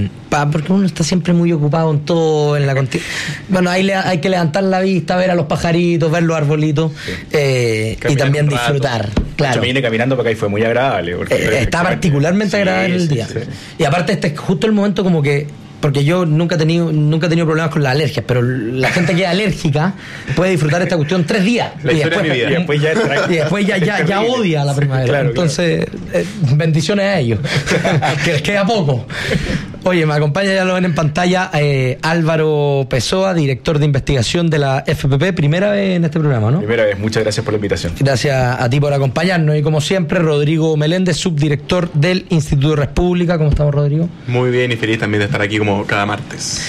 porque uno está siempre muy ocupado en todo, en la bueno, hay que levantar la vista, ver a los pajaritos, ver los arbolitos, y también disfrutar. Claro. Yo me vine caminando para acá y fue muy agradable. Está particularmente agradable el día. Sí. Y aparte este es justo el momento como que, porque yo nunca he tenido problemas con las alergias, pero la gente que es alérgica puede disfrutar esta cuestión 3 días. Y después ya odia la primavera. Claro, entonces, bendiciones a ellos. Que les queda poco. Oye, me acompaña, ya lo ven en pantalla, Álvaro Pessoa, director de investigación de la FPP. Primera vez en este programa, ¿no? Primera vez, muchas gracias por la invitación. Gracias a ti por acompañarnos. Y como siempre, Rodrigo Meléndez, subdirector del Instituto de República. ¿Cómo estamos, Rodrigo? Muy bien y feliz también de estar aquí como cada martes.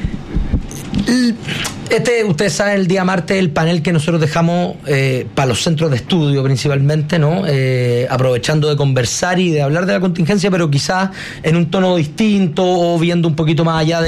Ustedes saben, el día martes el panel que nosotros dejamos para los centros de estudio principalmente, ¿no? Aprovechando de conversar y de hablar de la contingencia, pero quizás en un tono distinto o viendo un poquito más allá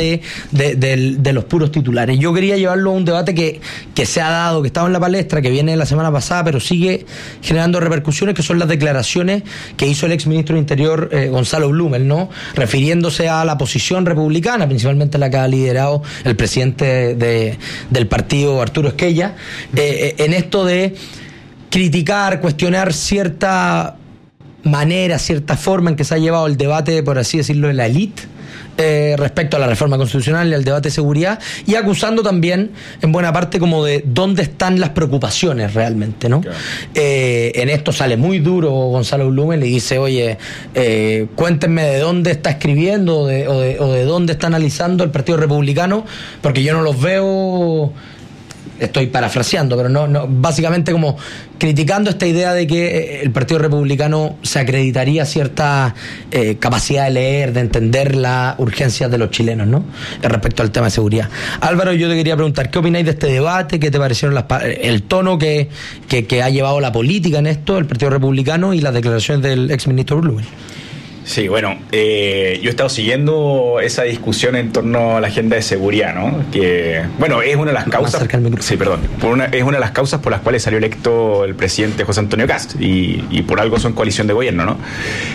de los puros titulares. Yo quería llevarlo a un debate que se ha dado, que estaba en la palestra, que viene la semana pasada, pero sigue generando repercusiones, que son las declaraciones que hizo el exministro del Interior, Gonzalo Blumel, ¿no? Refiriéndose a la posición republicana, principalmente la que ha liderado el presidente del partido, Arturo Esquella, en esto de criticar, cuestionar cierta manera, cierta forma en que se ha llevado el debate, por así decirlo, de la élite respecto a la reforma constitucional y al debate de seguridad, y acusando también en buena parte como de dónde están las preocupaciones realmente, ¿no? Claro. En esto sale muy duro Gonzalo Blumel y dice, oye, cuéntenme de dónde está escribiendo o de dónde está analizando el Partido Republicano, porque yo no los veo. Estoy parafraseando, pero no, básicamente como criticando esta idea de que el Partido Republicano se acreditaría cierta capacidad de leer, de entender las urgencias de los chilenos, ¿no? Respecto al tema de seguridad. Álvaro, yo te quería preguntar, ¿qué opináis de este debate? ¿Qué te parecieron el tono que ha llevado la política en esto, el Partido Republicano, y las declaraciones del exministro Blumel? Sí, bueno, yo he estado siguiendo esa discusión en torno a la agenda de seguridad, ¿no? Que, bueno, es una de las causas. Sí, perdón. Es una de las causas por las cuales salió electo el presidente José Antonio Kast, y por algo son coalición de gobierno, ¿no?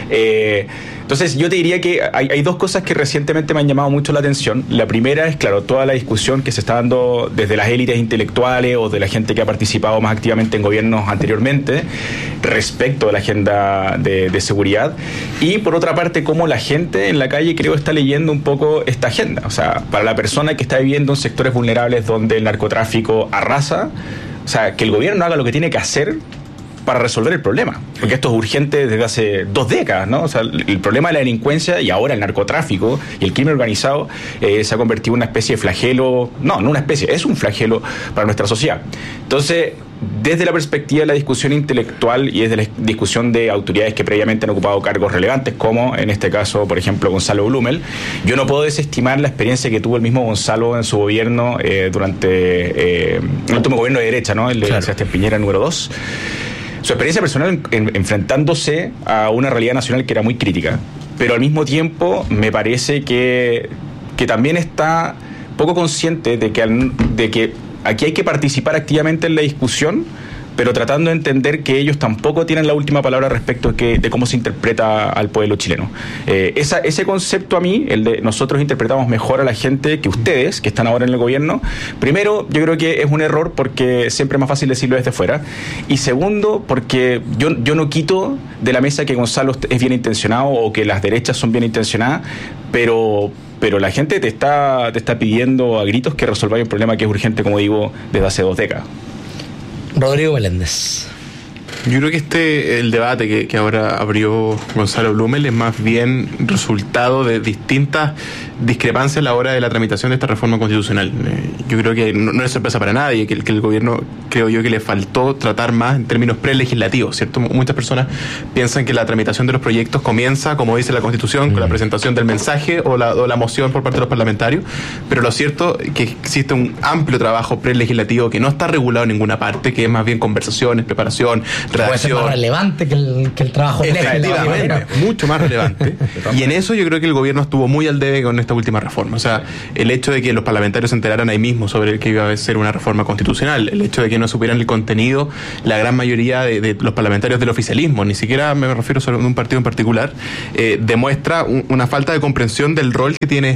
Entonces, yo te diría que hay 2 cosas que recientemente me han llamado mucho la atención. La primera es, claro, toda la discusión que se está dando desde las élites intelectuales o de la gente que ha participado más activamente en gobiernos anteriormente respecto a la agenda de seguridad. Y por otra parte, cómo la gente en la calle, creo, está leyendo un poco esta agenda. O sea, para la persona que está viviendo en sectores vulnerables donde el narcotráfico arrasa, o sea, que el gobierno haga lo que tiene que hacer para resolver el problema, porque esto es urgente desde hace 2 décadas, ¿no? O sea, el problema de la delincuencia y ahora el narcotráfico y el crimen organizado se ha convertido en una especie de flagelo, no una especie, es un flagelo para nuestra sociedad. Entonces, desde la perspectiva de la discusión intelectual y desde la discusión de autoridades que previamente han ocupado cargos relevantes, como en este caso, por ejemplo, Gonzalo Blumel, yo no puedo desestimar la experiencia que tuvo el mismo Gonzalo en su gobierno durante el último gobierno de derecha, ¿no? El de Sebastián Piñera, número 2. Su experiencia personal enfrentándose a una realidad nacional que era muy crítica, pero al mismo tiempo me parece que también está poco consciente de que aquí hay que participar activamente en la discusión, pero tratando de entender que ellos tampoco tienen la última palabra respecto de cómo se interpreta al pueblo chileno. Ese concepto, a mí, el de nosotros interpretamos mejor a la gente que ustedes, que están ahora en el gobierno, primero, yo creo que es un error porque siempre es más fácil decirlo desde fuera, y segundo, porque yo no quito de la mesa que Gonzalo es bien intencionado o que las derechas son bien intencionadas, pero la gente te está pidiendo a gritos que resolváis un problema que es urgente, como digo, desde hace 2 décadas. Rodrigo Meléndez. Yo creo que el debate que ahora abrió Gonzalo Blumel es más bien resultado de distintas discrepancias a la hora de la tramitación de esta reforma constitucional. Yo creo que no es sorpresa para nadie que el gobierno, creo yo, que le faltó tratar más en términos prelegislativos, ¿cierto? Muchas personas piensan que la tramitación de los proyectos comienza, como dice la Constitución, con la presentación del mensaje o la moción por parte de los parlamentarios, pero lo cierto es que existe un amplio trabajo prelegislativo que no está regulado en ninguna parte, que es más bien conversaciones, preparación, redacción. Puede ser más relevante que el trabajo efectivamente, mucho más relevante. Y en eso yo creo que el gobierno estuvo muy al debe con esta última reforma. O sea, el hecho de que los parlamentarios se enteraran ahí mismo sobre que iba a ser una reforma constitucional, el hecho de que no supieran el contenido, la gran mayoría de los parlamentarios del oficialismo, ni siquiera me refiero solo a un partido en particular, demuestra una falta de comprensión del rol que tiene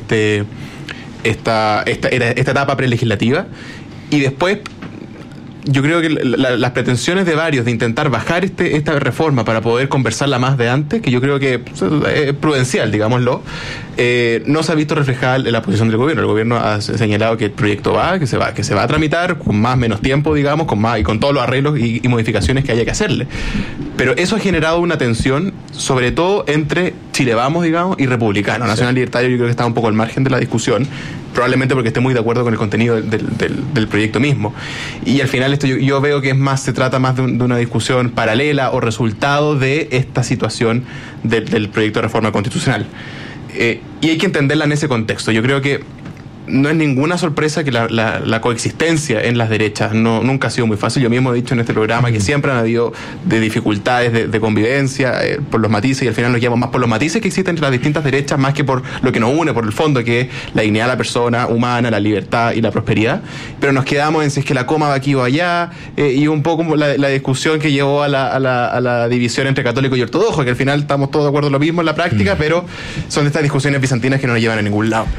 esta etapa prelegislativa. Y después yo creo que las pretensiones de varios de intentar bajar esta reforma para poder conversarla más de antes, que yo creo que es prudencial, digámoslo, no se ha visto reflejada en la posición del gobierno. El gobierno ha señalado que el proyecto que se va a tramitar con más o menos tiempo, digamos, y con todos los arreglos y modificaciones que haya que hacerle. Pero eso ha generado una tensión, sobre todo entre Chile Vamos, digamos, y Republicano. Nacional Libertario yo creo que está un poco al margen de la discusión, probablemente porque esté muy de acuerdo con el contenido del proyecto mismo. Y al final esto yo veo que se trata más de una discusión paralela o resultado de esta situación del proyecto de reforma constitucional. Y hay que entenderla en ese contexto. Yo creo que no es ninguna sorpresa que la coexistencia en las derechas nunca ha sido muy fácil. Yo mismo he dicho en este programa que siempre han habido dificultades de convivencia por los matices, y al final nos guiamos más por los matices que existen entre las distintas derechas más que por lo que nos une, por el fondo, que es la dignidad de la persona humana, la libertad y la prosperidad. Pero nos quedamos en si es que la coma va aquí o allá, y un poco la discusión que llevó a la división entre católico y ortodoxo, que al final estamos todos de acuerdo en lo mismo en la práctica, pero son estas discusiones bizantinas que no nos llevan a ningún lado.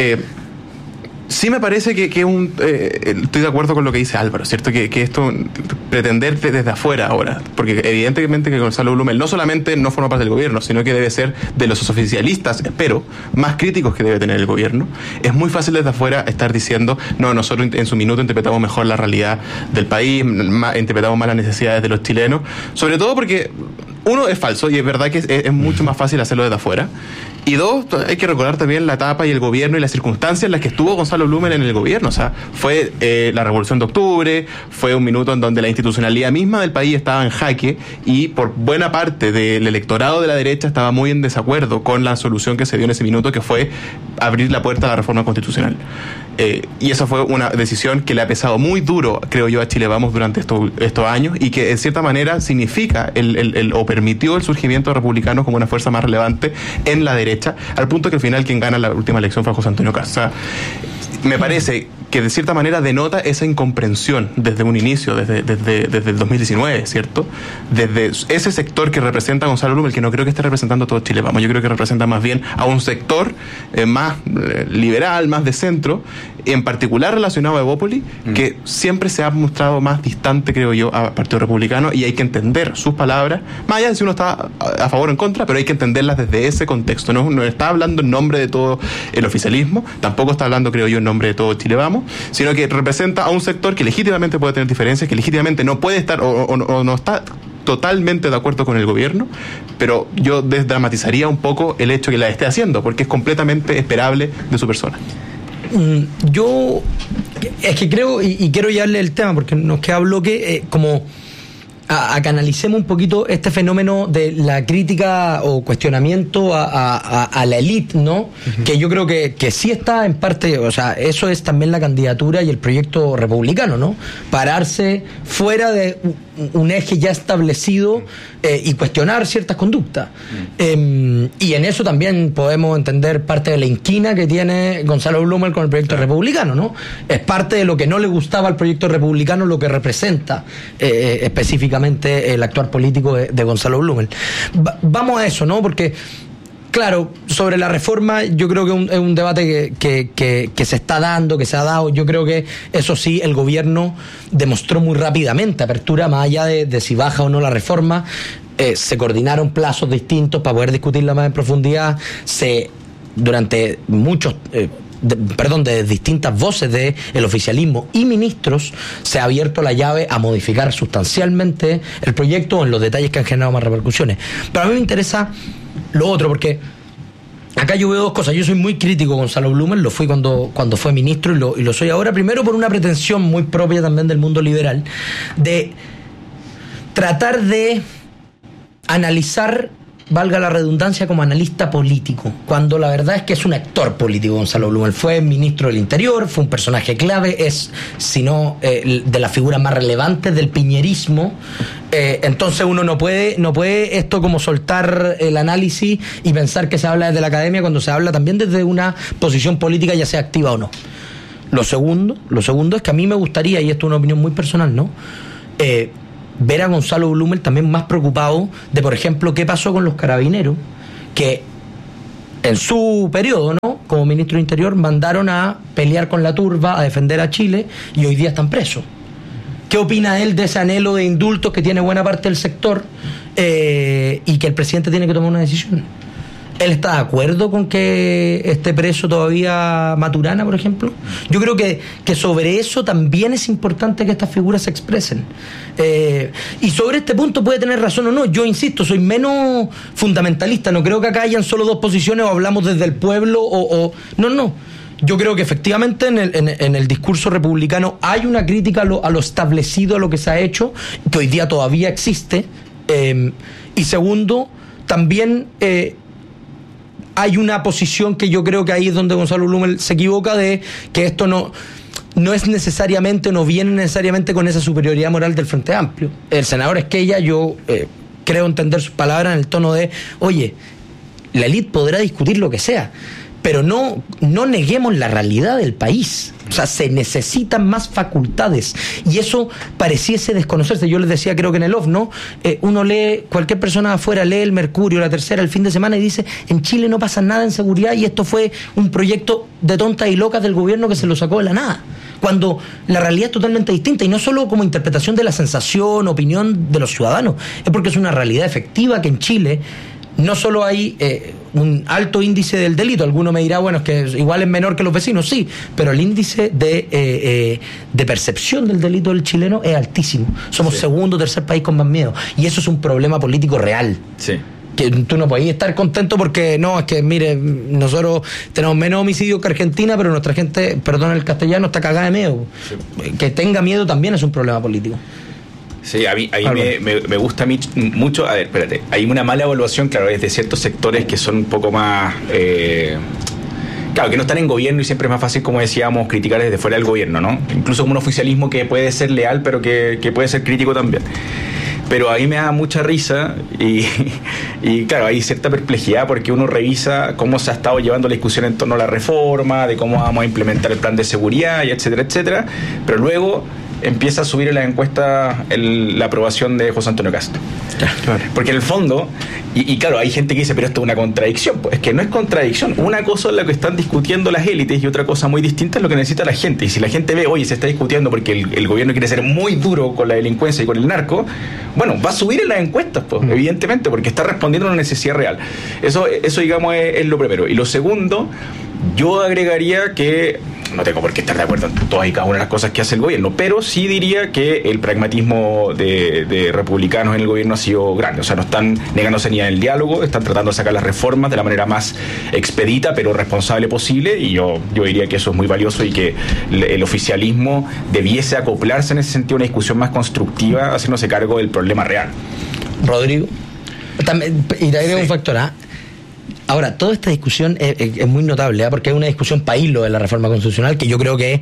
Sí me parece que estoy de acuerdo con lo que dice Álvaro, ¿cierto? Que esto, pretender desde afuera ahora, porque evidentemente que Gonzalo Blumel no solamente no forma parte del gobierno, sino que debe ser de los oficialistas, espero, más críticos que debe tener el gobierno. Es muy fácil desde afuera estar diciendo, no, nosotros en su minuto interpretamos mejor la realidad del país, interpretamos más las necesidades de los chilenos, sobre todo porque uno, es falso, y es verdad que es mucho más fácil hacerlo desde afuera. Y dos, hay que recordar también la etapa y el gobierno y las circunstancias en las que estuvo Gonzalo Blumel en el gobierno. O sea, fue la Revolución de Octubre, fue un minuto en donde la institucionalidad misma del país estaba en jaque, y por buena parte del electorado de la derecha estaba muy en desacuerdo con la solución que se dio en ese minuto, que fue abrir la puerta a la reforma constitucional. Y esa fue una decisión que le ha pesado muy duro, creo yo, a Chile Vamos durante estos años, y que en cierta manera significa o permitió el surgimiento de republicanos como una fuerza más relevante en la derecha, al punto que al final quien gana la última elección fue José Antonio Kast. O sea, me parece que de cierta manera denota esa incomprensión desde un inicio, desde el 2019, ¿cierto? Desde ese sector que representa a Gonzalo Blumel, que no creo que esté representando a todo Chile Vamos, yo creo que representa más bien a un sector más liberal, más de centro, en particular relacionado a Evópoli, que siempre se ha mostrado más distante, creo yo, al Partido Republicano, y hay que entender sus palabras, más allá de si uno está a favor o en contra, pero hay que entenderlas desde ese contexto. No está hablando en nombre de todo el oficialismo, tampoco está hablando, creo yo, en nombre de todo Chile Vamos, sino que representa a un sector que legítimamente puede tener diferencias, que legítimamente no puede estar o no está totalmente de acuerdo con el gobierno, pero yo desdramatizaría un poco el hecho que la esté haciendo, porque es completamente esperable de su persona. Yo es que creo, y quiero llevarle el tema porque nos queda bloque, como a que analicemos un poquito este fenómeno de la crítica o cuestionamiento a la élite, ¿no? Uh-huh. Que yo creo que sí está en parte, o sea, eso es también la candidatura y el proyecto republicano, ¿no? Pararse fuera de un eje ya establecido y cuestionar ciertas conductas. Y en eso también podemos entender parte de la inquina que tiene Gonzalo Blumel con el proyecto republicano, ¿no? Es parte de lo que no le gustaba al proyecto republicano, lo que representa específicamente el actuar político de Gonzalo Blumel. Vamos a eso, ¿no? Porque claro, sobre la reforma yo creo que es un debate que se está dando, que se ha dado. Yo creo que eso sí, el gobierno demostró muy rápidamente apertura, más allá de si baja o no la reforma. Se coordinaron plazos distintos para poder discutirla más en profundidad. Durante muchos... de distintas voces del oficialismo y ministros, se ha abierto la llave a modificar sustancialmente el proyecto en los detalles que han generado más repercusiones. Pero a mí me interesa lo otro, porque acá yo veo dos cosas. Yo soy muy crítico con Gonzalo Blumel, lo fui cuando fue ministro y lo soy ahora, primero por una pretensión muy propia también del mundo liberal, de tratar de analizar valga la redundancia, como analista político, cuando la verdad es que es un actor político. Gonzalo Blumel fue ministro del Interior, fue un personaje clave, es, si no, de las figuras más relevantes del piñerismo. Entonces uno no puede esto como soltar el análisis y pensar que se habla desde la academia cuando se habla también desde una posición política, ya sea activa o no. Lo segundo es que a mí me gustaría, y esto es una opinión muy personal, ¿no?, ver a Gonzalo Blumel también más preocupado de, por ejemplo, qué pasó con los carabineros que en su periodo, ¿no?, como ministro de Interior, mandaron a pelear con la turba, a defender a Chile, y hoy día están presos. ¿Qué opina él de ese anhelo de indultos que tiene buena parte del sector y que el presidente tiene que tomar una decisión? ¿Él está de acuerdo con que esté preso todavía Maturana, por ejemplo? Yo creo que sobre eso también es importante que estas figuras se expresen. Y sobre este punto puede tener razón o no. Yo insisto, soy menos fundamentalista. No creo que acá hayan solo dos posiciones, o hablamos desde el pueblo No. Yo creo que efectivamente en el discurso republicano hay una crítica a lo establecido, a lo que se ha hecho, que hoy día todavía existe. Y segundo, también hay una posición que yo creo que ahí es donde Gonzalo Blumel se equivoca, de que esto no es necesariamente, no viene necesariamente con esa superioridad moral del Frente Amplio. El senador Esquella, yo creo entender sus palabras en el tono de, oye, la élite podrá discutir lo que sea, pero no neguemos la realidad del país. O sea, se necesitan más facultades, y eso pareciese desconocerse. Yo les decía, creo que en el off, ¿no? Uno lee, cualquier persona de afuera lee el Mercurio, La Tercera, el fin de semana, y dice, en Chile no pasa nada en seguridad, y esto fue un proyecto de tontas y locas del gobierno que se lo sacó de la nada, cuando la realidad es totalmente distinta, y no solo como interpretación de la sensación, opinión de los ciudadanos, es porque es una realidad efectiva que en Chile no solo hay un alto índice del delito. Alguno me dirá, bueno, es que igual es menor que los vecinos, sí, pero el índice de percepción del delito del chileno es altísimo. Somos segundo o tercer país con más miedo, y eso es un problema político real. Sí. Que tú no podías estar contento porque, no, es que mire, nosotros tenemos menos homicidios que Argentina, pero nuestra gente, perdón el castellano, está cagada de miedo. Sí. Que tenga miedo también es un problema político. Sí, a mí me gusta mucho. A ver, espérate, hay una mala evaluación, claro, es de ciertos sectores que son un poco más claro, que no están en gobierno, y siempre es más fácil, como decíamos, criticar desde fuera del gobierno, ¿no? Incluso un oficialismo que puede ser leal, pero que puede ser crítico también. Pero a mí me da mucha risa y claro, hay cierta perplejidad, porque uno revisa cómo se ha estado llevando la discusión en torno a la reforma, de cómo vamos a implementar el plan de seguridad, y etcétera, pero luego empieza a subir en las encuestas la aprobación de José Antonio Kast. Claro. Porque en el fondo, y claro, hay gente que dice, pero esto es una contradicción. Pues es que no es contradicción. Una cosa es lo que están discutiendo las élites, y otra cosa muy distinta es lo que necesita la gente. Y si la gente ve, oye, se está discutiendo porque el gobierno quiere ser muy duro con la delincuencia y con el narco, bueno, va a subir en las encuestas, pues, evidentemente, porque está respondiendo a una necesidad real. Eso digamos, es lo primero. Y lo segundo, yo agregaría que no tengo por qué estar de acuerdo en todas y cada una de las cosas que hace el gobierno, pero sí diría que el pragmatismo de republicanos en el gobierno ha sido grande. O sea, no están negándose ni al diálogo, están tratando de sacar las reformas de la manera más expedita pero responsable posible, y yo diría que eso es muy valioso, y que el oficialismo debiese acoplarse en ese sentido a una discusión más constructiva, haciéndose cargo del problema real. Rodrigo, también, y te agrego un factor, Ahora, toda esta discusión es muy notable, porque es una discusión país lo de la reforma constitucional, que yo creo que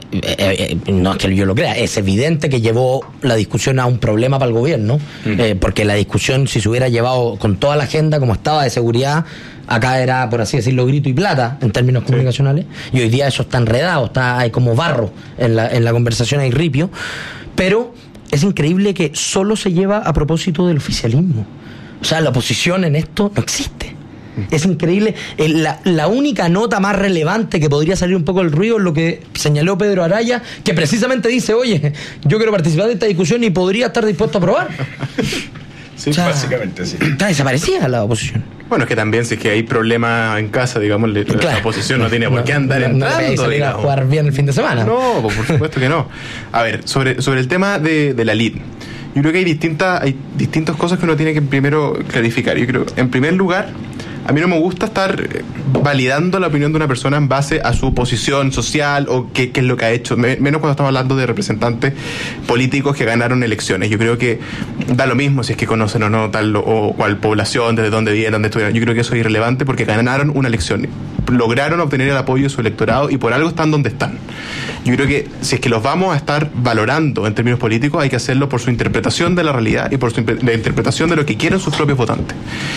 no es que yo lo crea, es evidente que llevó la discusión a un problema para el gobierno, porque la discusión, si se hubiera llevado con toda la agenda como estaba de seguridad, acá era, por así decirlo, grito y plata en términos comunicacionales, y hoy día eso está enredado, hay como barro en la conversación, hay ripio, pero es increíble que solo se lleva a propósito del oficialismo. O sea, la oposición en esto no existe. Es increíble. La única nota más relevante que podría salir un poco del ruido es lo que señaló Pedro Araya, que precisamente dice, oye, yo quiero participar de esta discusión y podría estar dispuesto a aprobar. Sí, o sea, básicamente sí. Está desaparecida la oposición. Bueno, es que también si es que hay problemas en casa, digamos, la oposición no tiene por qué andar entrando. No salir a jugar bien el fin de semana. No, por supuesto que no. A ver, sobre el tema de la LID, yo creo que hay distintas cosas que uno tiene que primero clarificar. Yo creo, en primer lugar, A mí no me gusta estar validando la opinión de una persona en base a su posición social o qué es lo que ha hecho, menos cuando estamos hablando de representantes políticos que ganaron elecciones. Yo creo que da lo mismo si es que conocen o no tal o cual población, desde dónde vienen, dónde estuvieron. Yo creo que eso es irrelevante porque ganaron una elección, lograron obtener el apoyo de su electorado y por algo están donde están. Yo creo que si es que los vamos a estar valorando en términos políticos, hay que hacerlo por su interpretación de la realidad y por la interpretación de lo que quieren sus propios votantes.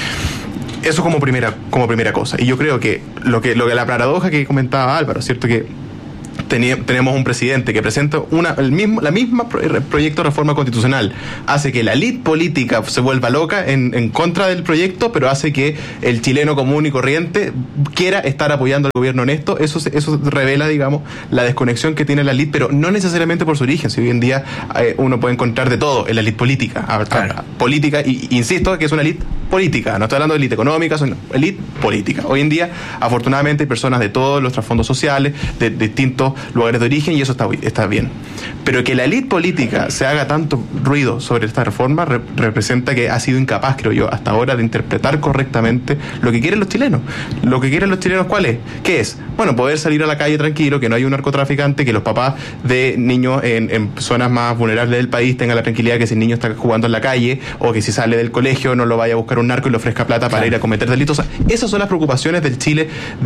Eso como primera cosa. Y yo creo que lo que la paradoja que comentaba Álvaro, ¿cierto? Que tenemos un presidente que presenta la misma proyecto de reforma constitucional, hace que la élite política se vuelva loca en contra del proyecto, pero hace que el chileno común y corriente quiera estar apoyando al gobierno en esto. Eso revela, digamos, la desconexión que tiene la élite, pero no necesariamente por su origen. Si hoy en día uno puede encontrar de todo en la élite política. Claro. Política, y insisto que es una élite política, no estoy hablando de élite económica, son élite política. Hoy en día, afortunadamente, hay personas de todos los trasfondos sociales, de distintos lugares de origen, y eso está bien. Pero que la élite política se haga tanto ruido sobre esta reforma representa que ha sido incapaz, creo yo, hasta ahora de interpretar correctamente lo que quieren los chilenos. Lo que quieren los chilenos, ¿cuál es? ¿Qué es? Bueno, poder salir a la calle tranquilo, que no hay un narcotraficante, que los papás de niños en zonas más vulnerables del país tengan la tranquilidad que si el niño está jugando en la calle o que si sale del colegio no lo vaya a buscar un narco y le ofrezca plata para ir a cometer delitos. O sea, esas son las preocupaciones del Chile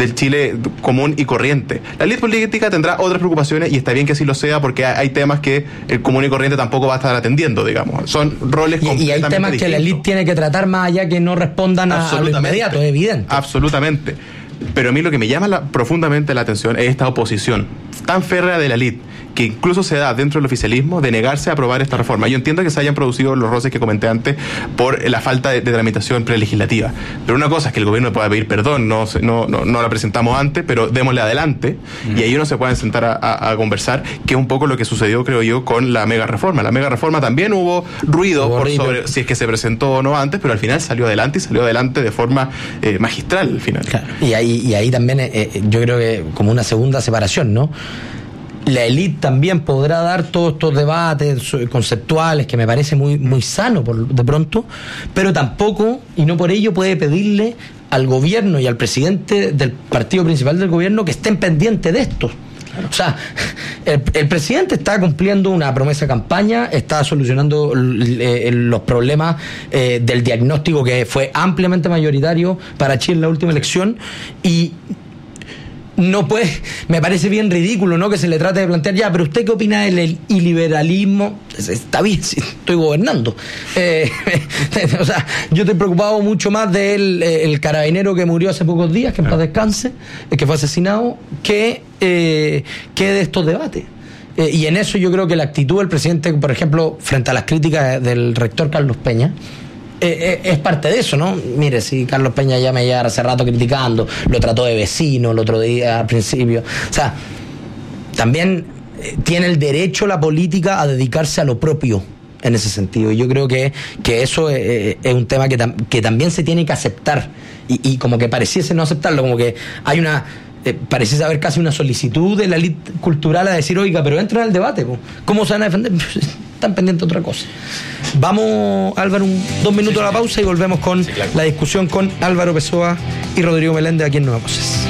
común y corriente. La élite política tendrá otras preocupaciones y está bien que así lo sea porque hay temas que el común y corriente tampoco va a estar atendiendo, digamos. Son roles completamente y hay temas distintos que la élite tiene que tratar más allá que no respondan a lo inmediato, es evidente. Absolutamente. Pero a mí lo que me llama profundamente la atención es esta oposición tan férrea de la élite, que incluso se da dentro del oficialismo, de negarse a aprobar esta reforma. Yo entiendo que se hayan producido los roces que comenté antes por la falta de tramitación prelegislativa. Pero una cosa es que el gobierno pueda pedir perdón, no la presentamos antes, pero démosle adelante, y ahí uno se puede sentar a conversar, que es un poco lo que sucedió, creo yo, con la mega reforma. La mega reforma también hubo ruido sobre si es que se presentó o no antes, pero al final salió adelante de forma magistral al final. Claro. Y ahí también yo creo que como una segunda separación, ¿no? La élite también podrá dar todos estos debates conceptuales que me parece muy, muy sano de pronto, pero tampoco, y no por ello, puede pedirle al gobierno y al presidente del partido principal del gobierno que estén pendientes de esto. O sea, el presidente está cumpliendo una promesa de campaña, está solucionando los problemas del diagnóstico que fue ampliamente mayoritario para Chile en la última elección, y no puede, me parece bien ridículo, ¿no?, que se le trate de plantear, ya, pero ¿usted qué opina del iliberalismo? Está bien, si estoy gobernando. O sea, yo estoy preocupado mucho más del el carabinero que murió hace pocos días, que en paz descanse, que fue asesinado, que de estos debates. Y en eso yo creo que la actitud del presidente, por ejemplo, frente a las críticas del rector Carlos Peña, es parte de eso, ¿no? Mire, si Carlos Peña ya me lleva hace rato criticando, lo trató de vecino el otro día al principio. O sea, también tiene el derecho la política a dedicarse a lo propio en ese sentido. Y yo creo que eso es un tema que también se tiene que aceptar. Y como que pareciese no aceptarlo, como que hay pareciese haber casi una solicitud de la élite cultural a decir, oiga, pero entren al debate, po. ¿Cómo se van a defender? Están pendientes de otra cosa. Vamos, Álvaro, 2 minutos a la pausa y volvemos con la discusión con Álvaro Pessoa y Rodrigo Meléndez aquí en Nueva Voces.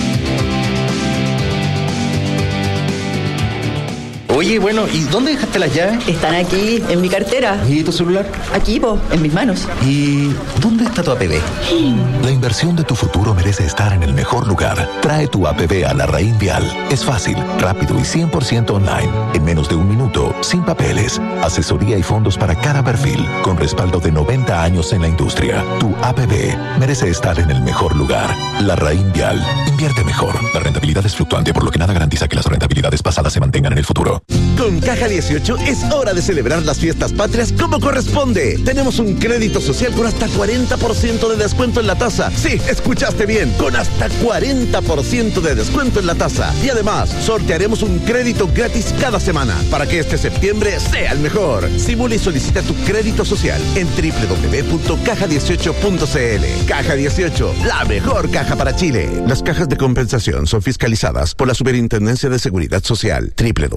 Oye, bueno, ¿y dónde dejaste las llaves? Están aquí, en mi cartera. ¿Y tu celular? Aquí, en mis manos. ¿Y dónde está tu APB? La inversión de tu futuro merece estar en el mejor lugar. Trae tu APB a Larraín Vial. Es fácil, rápido y 100% online. En menos de 1 minuto, sin papeles. Asesoría y fondos para cada perfil, con respaldo de 90 años en la industria. Tu APB merece estar en el mejor lugar. Larraín Vial. Invierte mejor. La rentabilidad es fluctuante, por lo que nada garantiza que las rentabilidades pasadas se mantengan en el futuro. Con Caja 18 es hora de celebrar las fiestas patrias como corresponde. Tenemos un crédito social con hasta 40% de descuento en la tasa. Sí, escuchaste bien, con hasta 40% de descuento en la tasa. Y además, sortearemos un crédito gratis cada semana para que este septiembre sea el mejor. Simula y solicita tu crédito social en www.caja18.cl. Caja 18, la mejor caja para Chile. Las cajas de compensación son fiscalizadas por la Superintendencia de Seguridad Social. www.cajal.cl.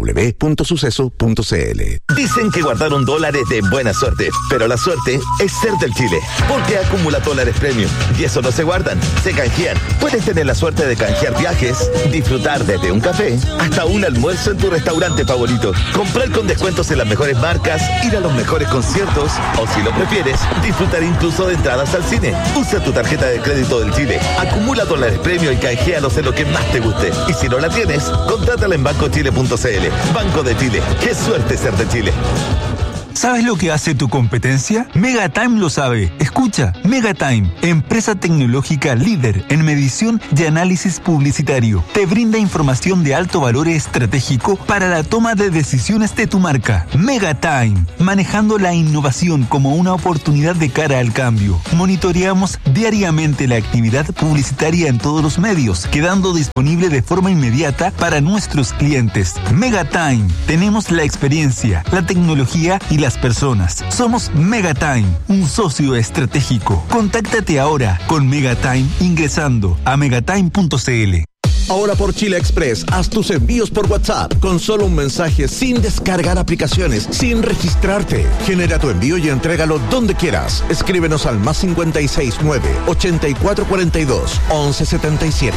www.suceso.cl. Dicen que guardar un dólar es de buena suerte, pero la suerte es ser del Chile, porque acumula dólares premium y eso no se guardan, se canjean. Puedes tener la suerte de canjear viajes, disfrutar desde un café hasta un almuerzo en tu restaurante favorito, comprar con descuentos en las mejores marcas, ir a los mejores conciertos o, si lo prefieres, disfrutar incluso de entradas al cine. Usa tu tarjeta de crédito del Chile, acumula dólares premium y canjealos en lo que más te guste. Y si no la tienes, contrátala en bancochile.cl. Banco de Chile. ¡Qué suerte ser de Chile! ¿Sabes lo que hace tu competencia? Megatime lo sabe. Escucha, Megatime, empresa tecnológica líder en medición y análisis publicitario. Te brinda información de alto valor estratégico para la toma de decisiones de tu marca. Megatime, manejando la innovación como una oportunidad de cara al cambio. Monitoreamos diariamente la actividad publicitaria en todos los medios, quedando disponible de forma inmediata para nuestros clientes. Megatime, tenemos la experiencia, la tecnología y las personas. Somos Megatime, un socio estratégico. Contáctate ahora con Megatime ingresando a megatime.cl. Ahora por Chile Express, haz tus envíos por WhatsApp con solo un mensaje, sin descargar aplicaciones, sin registrarte. Genera tu envío y entrégalo donde quieras. Escríbenos al +569 8442 1177.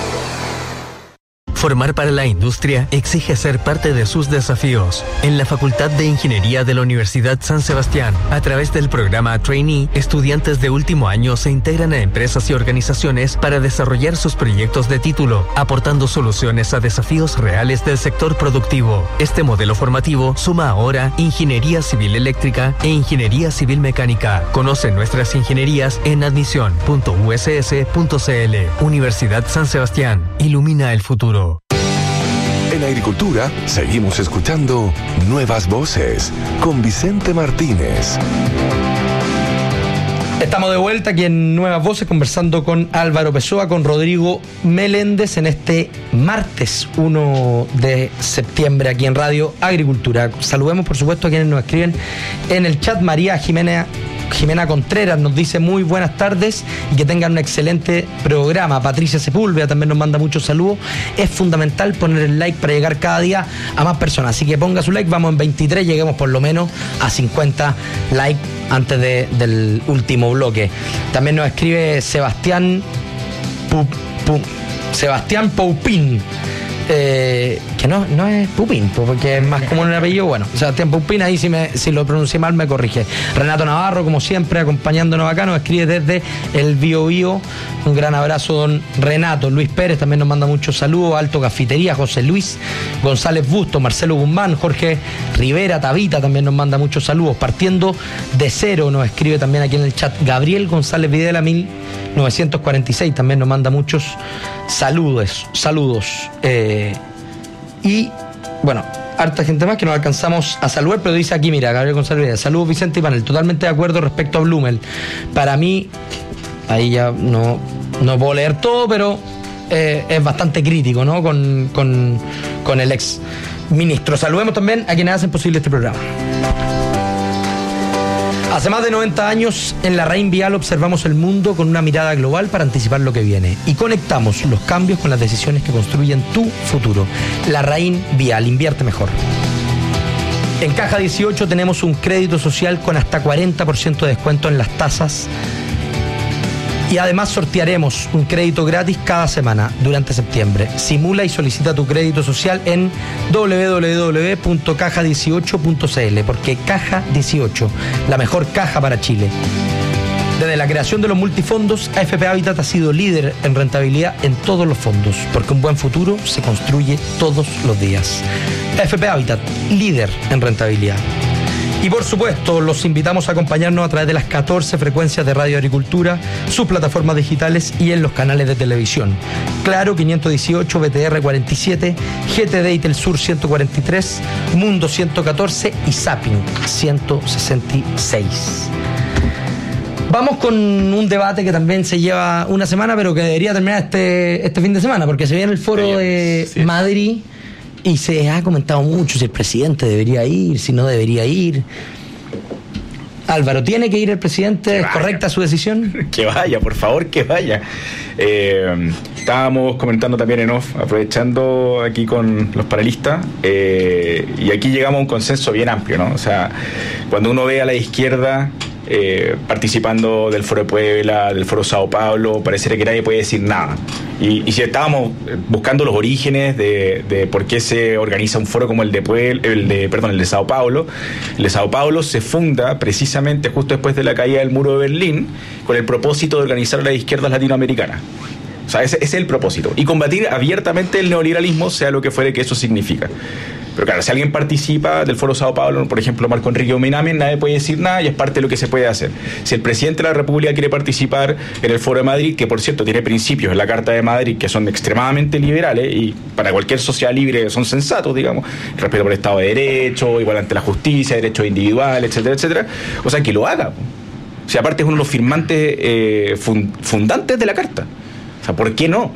Formar para la industria exige ser parte de sus desafíos. En la Facultad de Ingeniería de la Universidad San Sebastián, a través del programa Trainee, estudiantes de último año se integran a empresas y organizaciones para desarrollar sus proyectos de título, aportando soluciones a desafíos reales del sector productivo. Este modelo formativo suma ahora Ingeniería Civil Eléctrica e Ingeniería Civil Mecánica. Conoce nuestras ingenierías en admisión.uss.cl. Universidad San Sebastián. Ilumina el futuro. En Agricultura seguimos escuchando Nuevas Voces con Vicente Martínez. Estamos de vuelta aquí en Nuevas Voces conversando con Álvaro Pessoa, con Rodrigo Meléndez en este martes 1 de septiembre aquí en Radio Agricultura. Saludemos por supuesto a quienes nos escriben en el chat. María Jimena Contreras nos dice muy buenas tardes y que tengan un excelente programa. Patricia Sepúlveda también nos manda muchos saludos. Es fundamental poner el like para llegar cada día a más personas, así que ponga su like. Vamos en 23, lleguemos por lo menos a 50 likes antes del último bloque. También nos escribe Sebastián Poupín, que no es Pupín, porque es más común el apellido. Bueno, Sebastián Pupín, ahí si lo pronuncié mal me corrige. Renato Navarro, como siempre, acompañándonos acá, nos escribe desde el Biobío. Un gran abrazo, don Renato. Luis Pérez también nos manda muchos saludos. Alto Cafetería, José Luis González Busto, Marcelo Guzmán, Jorge Rivera, Tabita también nos manda muchos saludos. Partiendo de cero, nos escribe también aquí en el chat Gabriel González Videla 1946, también nos manda muchos saludos. Y bueno, harta gente más que nos alcanzamos a saludar, pero dice aquí, mira, Gabriel González Videla, saludos Vicente y Panel, totalmente de acuerdo respecto a Blumel. Para mí, ahí ya no puedo leer todo, pero es bastante crítico, ¿no? Con el ex ministro. Saludemos también a quienes hacen posible este programa. Hace más de 90 años, en la RAIN Vial observamos el mundo con una mirada global para anticipar lo que viene y conectamos los cambios con las decisiones que construyen tu futuro. La RAIN Vial, invierte mejor. En Caja 18 tenemos un crédito social con hasta 40% de descuento en las tasas y además sortearemos un crédito gratis cada semana durante septiembre. Simula y solicita tu crédito social en www.caja18.cl, porque Caja 18, la mejor caja para Chile. Desde la creación de los multifondos, AFP Habitat ha sido líder en rentabilidad en todos los fondos, porque un buen futuro se construye todos los días. AFP Habitat, líder en rentabilidad. Y por supuesto, los invitamos a acompañarnos a través de las 14 frecuencias de Radio Agricultura, sus plataformas digitales y en los canales de televisión. Claro 518, BTR 47, GTD y Telsur 143, Mundo 114 y Zapping 166. Vamos con un debate que también se lleva una semana, pero que debería terminar este fin de semana, porque se viene el foro de Madrid. Y se ha comentado mucho si el presidente debería ir, si no debería ir. Álvaro, ¿tiene que ir el presidente? ¿Es correcta su decisión? Que vaya, por favor, que vaya. estábamos comentando también en off, aprovechando aquí con los panelistas, y aquí llegamos a un consenso bien amplio, ¿no? O sea, cuando uno ve a la izquierda participando del Foro de Puebla, del Foro Sao Paulo, pareciera que nadie puede decir nada. Y si estábamos buscando los orígenes de por qué se organiza un foro como el de Sao Paulo, el de Sao Paulo se funda precisamente justo después de la caída del muro de Berlín con el propósito de organizar a las izquierdas latinoamericanas. O sea, ese es el propósito. Y combatir abiertamente el neoliberalismo, sea lo que fuere que eso significa. Pero claro, si alguien participa del Foro Sao Paulo, por ejemplo, Marco Enrique Ominami, nadie puede decir nada y es parte de lo que se puede hacer. Si el presidente de la República quiere participar en el Foro de Madrid, que por cierto tiene principios en la Carta de Madrid que son extremadamente liberales y para cualquier sociedad libre son sensatos, digamos, respeto por el Estado de Derecho, igual ante la justicia, derechos individuales, etcétera, etcétera, o sea, que lo haga. O sea, aparte es uno de los firmantes fundantes de la Carta. O sea, ¿por qué no?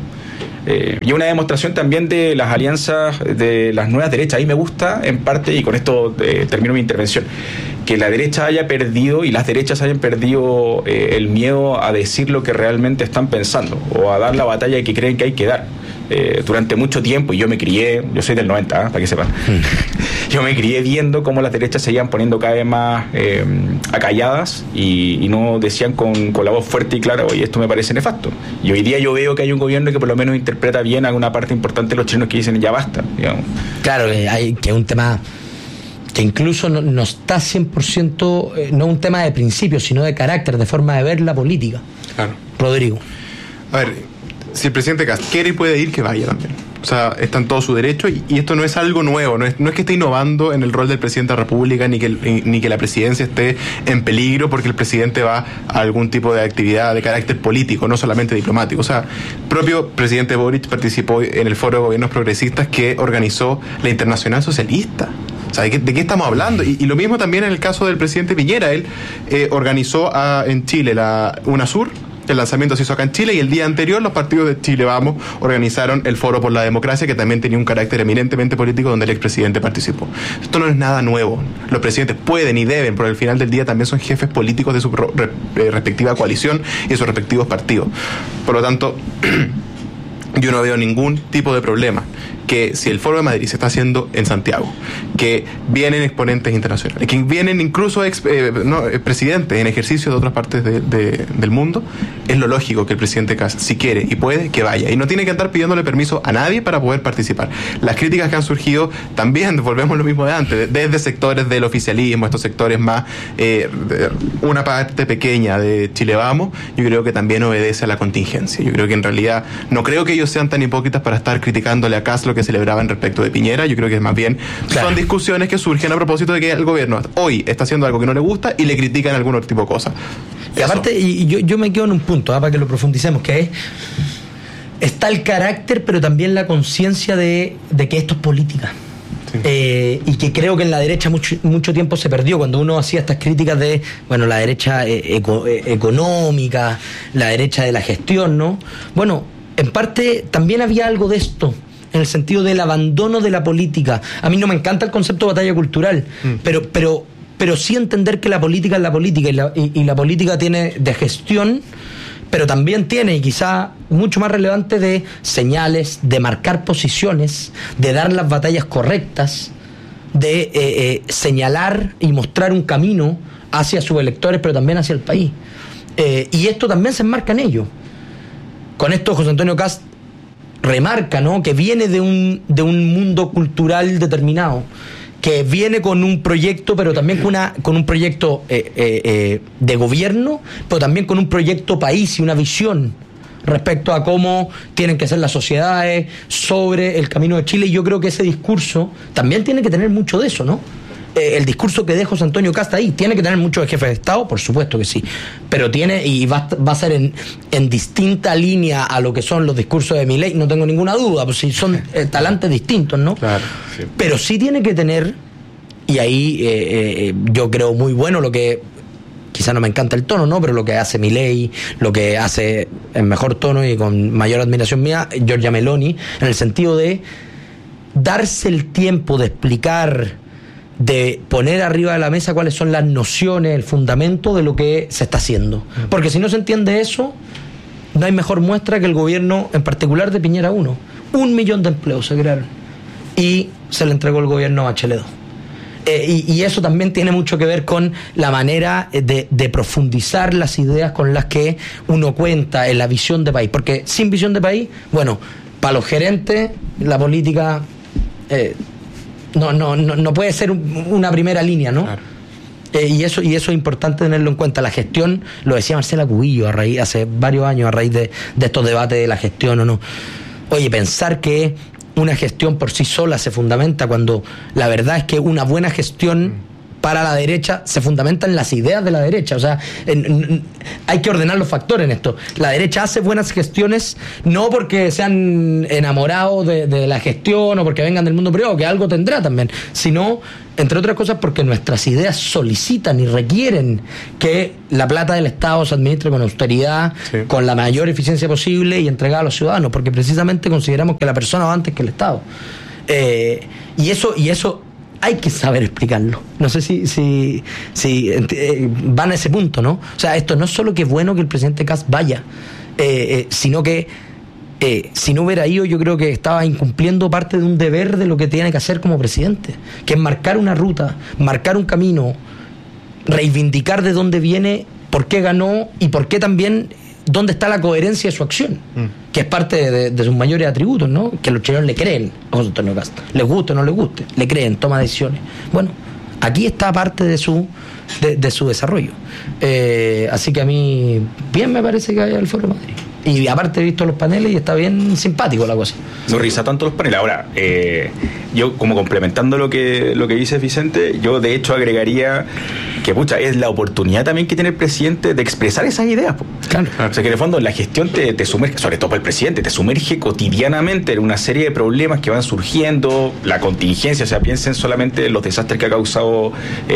Y una demostración también de las alianzas de las nuevas derechas. Ahí me gusta, en parte, y con esto termino mi intervención, que la derecha haya perdido y las derechas hayan perdido el miedo a decir lo que realmente están pensando o a dar la batalla que creen que hay que dar. Durante mucho tiempo, y yo soy del 90, para que sepan, yo me crié viendo cómo las derechas se iban poniendo cada vez más acalladas y no decían con la voz fuerte y clara, oye, esto me parece nefasto. Y hoy día yo veo que hay un gobierno que por lo menos interpreta bien a una parte importante de los chilenos que dicen ya basta, digamos. Claro, que es un tema que incluso no está 100%, no un tema de principio, sino de carácter, de forma de ver la política. Claro. Rodrigo. A ver, si el presidente Kast quiere y puede ir, que vaya también. O sea, está en todo su derecho y esto no es algo nuevo, no es que esté innovando en el rol del presidente de la República ni que la presidencia esté en peligro porque el presidente va a algún tipo de actividad de carácter político, no solamente diplomático. O sea, el propio presidente Boric participó en el Foro de Gobiernos Progresistas que organizó la Internacional Socialista. O sea, ¿de qué estamos hablando? Y lo mismo también en el caso del presidente Piñera. Él organizó en Chile la UNASUR. El lanzamiento se hizo acá en Chile y el día anterior los partidos de Chile Vamos organizaron el Foro por la Democracia, que también tenía un carácter eminentemente político, donde el expresidente participó. Esto no es nada nuevo. Los presidentes pueden y deben, pero al final del día también son jefes políticos de su respectiva coalición y de sus respectivos partidos. Por lo tanto, yo no veo ningún tipo de problema que si el Foro de Madrid se está haciendo en Santiago, que vienen exponentes internacionales, que vienen incluso presidentes en ejercicio de otras partes del mundo, es lo lógico que el presidente Kast, si quiere y puede, que vaya. Y no tiene que andar pidiéndole permiso a nadie para poder participar. Las críticas que han surgido también, volvemos a lo mismo de antes, desde sectores del oficialismo, estos sectores más, una parte pequeña de Chile Vamos, yo creo que también obedece a la contingencia. Yo creo que en realidad, no creo que ellos sean tan hipócritas para estar criticándole a Kast lo que celebraban respecto de Piñera. Yo creo que más bien son discusiones que surgen a propósito de que el gobierno hoy está haciendo algo que no le gusta y le critican algún otro tipo de cosas. Y aparte, y yo me quedo en un punto, para que lo profundicemos, que está el carácter, pero también la conciencia de que esto es política. Sí. Y que creo que en la derecha mucho tiempo se perdió cuando uno hacía estas críticas de, bueno, la derecha económica, la derecha de la gestión, ¿no? Bueno, en parte también había algo de esto, en el sentido del abandono de la política. A mí no me encanta el concepto de batalla cultural, pero sí entender que la política es la política y la política tiene de gestión, pero también tiene, y quizá mucho más relevante, de señales, de marcar posiciones, de dar las batallas correctas, de señalar y mostrar un camino hacia sus electores, pero también hacia el país. Y esto también se enmarca en ello. Con esto José Antonio Kast remarca, ¿no?, que viene de un mundo cultural determinado, que viene con un proyecto, pero también con un proyecto de gobierno, pero también con un proyecto país y una visión respecto a cómo tienen que ser las sociedades, sobre el camino de Chile. Y yo creo que ese discurso también tiene que tener mucho de eso, ¿no? El discurso que deja José Antonio Kast ahí tiene que tener mucho de jefe de Estado, por supuesto que sí, pero tiene, y va a ser en distinta línea a lo que son los discursos de Milei, no tengo ninguna duda, pues si son talantes distintos, ¿no? Claro, sí. Pero sí tiene que tener, y ahí yo creo muy bueno lo que, quizá no me encanta el tono, ¿no?, pero lo que hace Milei, lo que hace en mejor tono y con mayor admiración mía Giorgia Meloni, en el sentido de darse el tiempo de explicar, de poner arriba de la mesa cuáles son las nociones, el fundamento de lo que se está haciendo. Porque si no se entiende eso, no hay mejor muestra que el gobierno, en particular de Piñera 1. 1 millón de empleos se crearon. Y se le entregó el gobierno a Bachelet 2. Y eso también tiene mucho que ver con la manera de profundizar las ideas con las que uno cuenta en la visión de país. Porque sin visión de país, bueno, para los gerentes, la política no puede ser una primera línea, ¿no? Claro. Y eso es importante tenerlo en cuenta. La gestión, lo decía Marcela Cubillo hace varios años, a raíz de estos debates de la gestión o no. Oye, pensar que una gestión por sí sola se fundamenta, cuando la verdad es que una buena gestión para la derecha se fundamenta en las ideas de la derecha. O sea, hay que ordenar los factores en esto. La derecha hace buenas gestiones no porque sean enamorados de la gestión o porque vengan del mundo privado, que algo tendrá también, sino, entre otras cosas, porque nuestras ideas solicitan y requieren que la plata del Estado se administre con austeridad, sí, con la mayor eficiencia posible y entregada a los ciudadanos, porque precisamente consideramos que la persona va antes que el Estado. Y eso hay que saber explicarlo. No sé si van a ese punto, ¿no? O sea, esto no es solo que es bueno que el presidente Kast vaya, sino que si no hubiera ido, yo creo que estaba incumpliendo parte de un deber de lo que tiene que hacer como presidente, que es marcar una ruta, marcar un camino, reivindicar de dónde viene, por qué ganó y por qué también dónde está la coherencia de su acción, que es parte de sus mayores atributos, ¿no? Que los chilenos le creen a José Antonio Kast, les guste o no les guste, le creen, toma decisiones. Bueno, aquí está parte de su desarrollo. Así que a mí bien me parece que vaya al Foro de Madrid. Y aparte he visto los paneles y está bien simpático la cosa. No risa tanto los paneles. Ahora, yo como complementando lo que dice Vicente, yo de hecho agregaría que es la oportunidad también que tiene el presidente de expresar esas ideas. Claro. O sea que en el fondo la gestión te sumerge, sobre todo para el presidente, te sumerge cotidianamente en una serie de problemas que van surgiendo, la contingencia, o sea, piensen solamente en los desastres que ha causado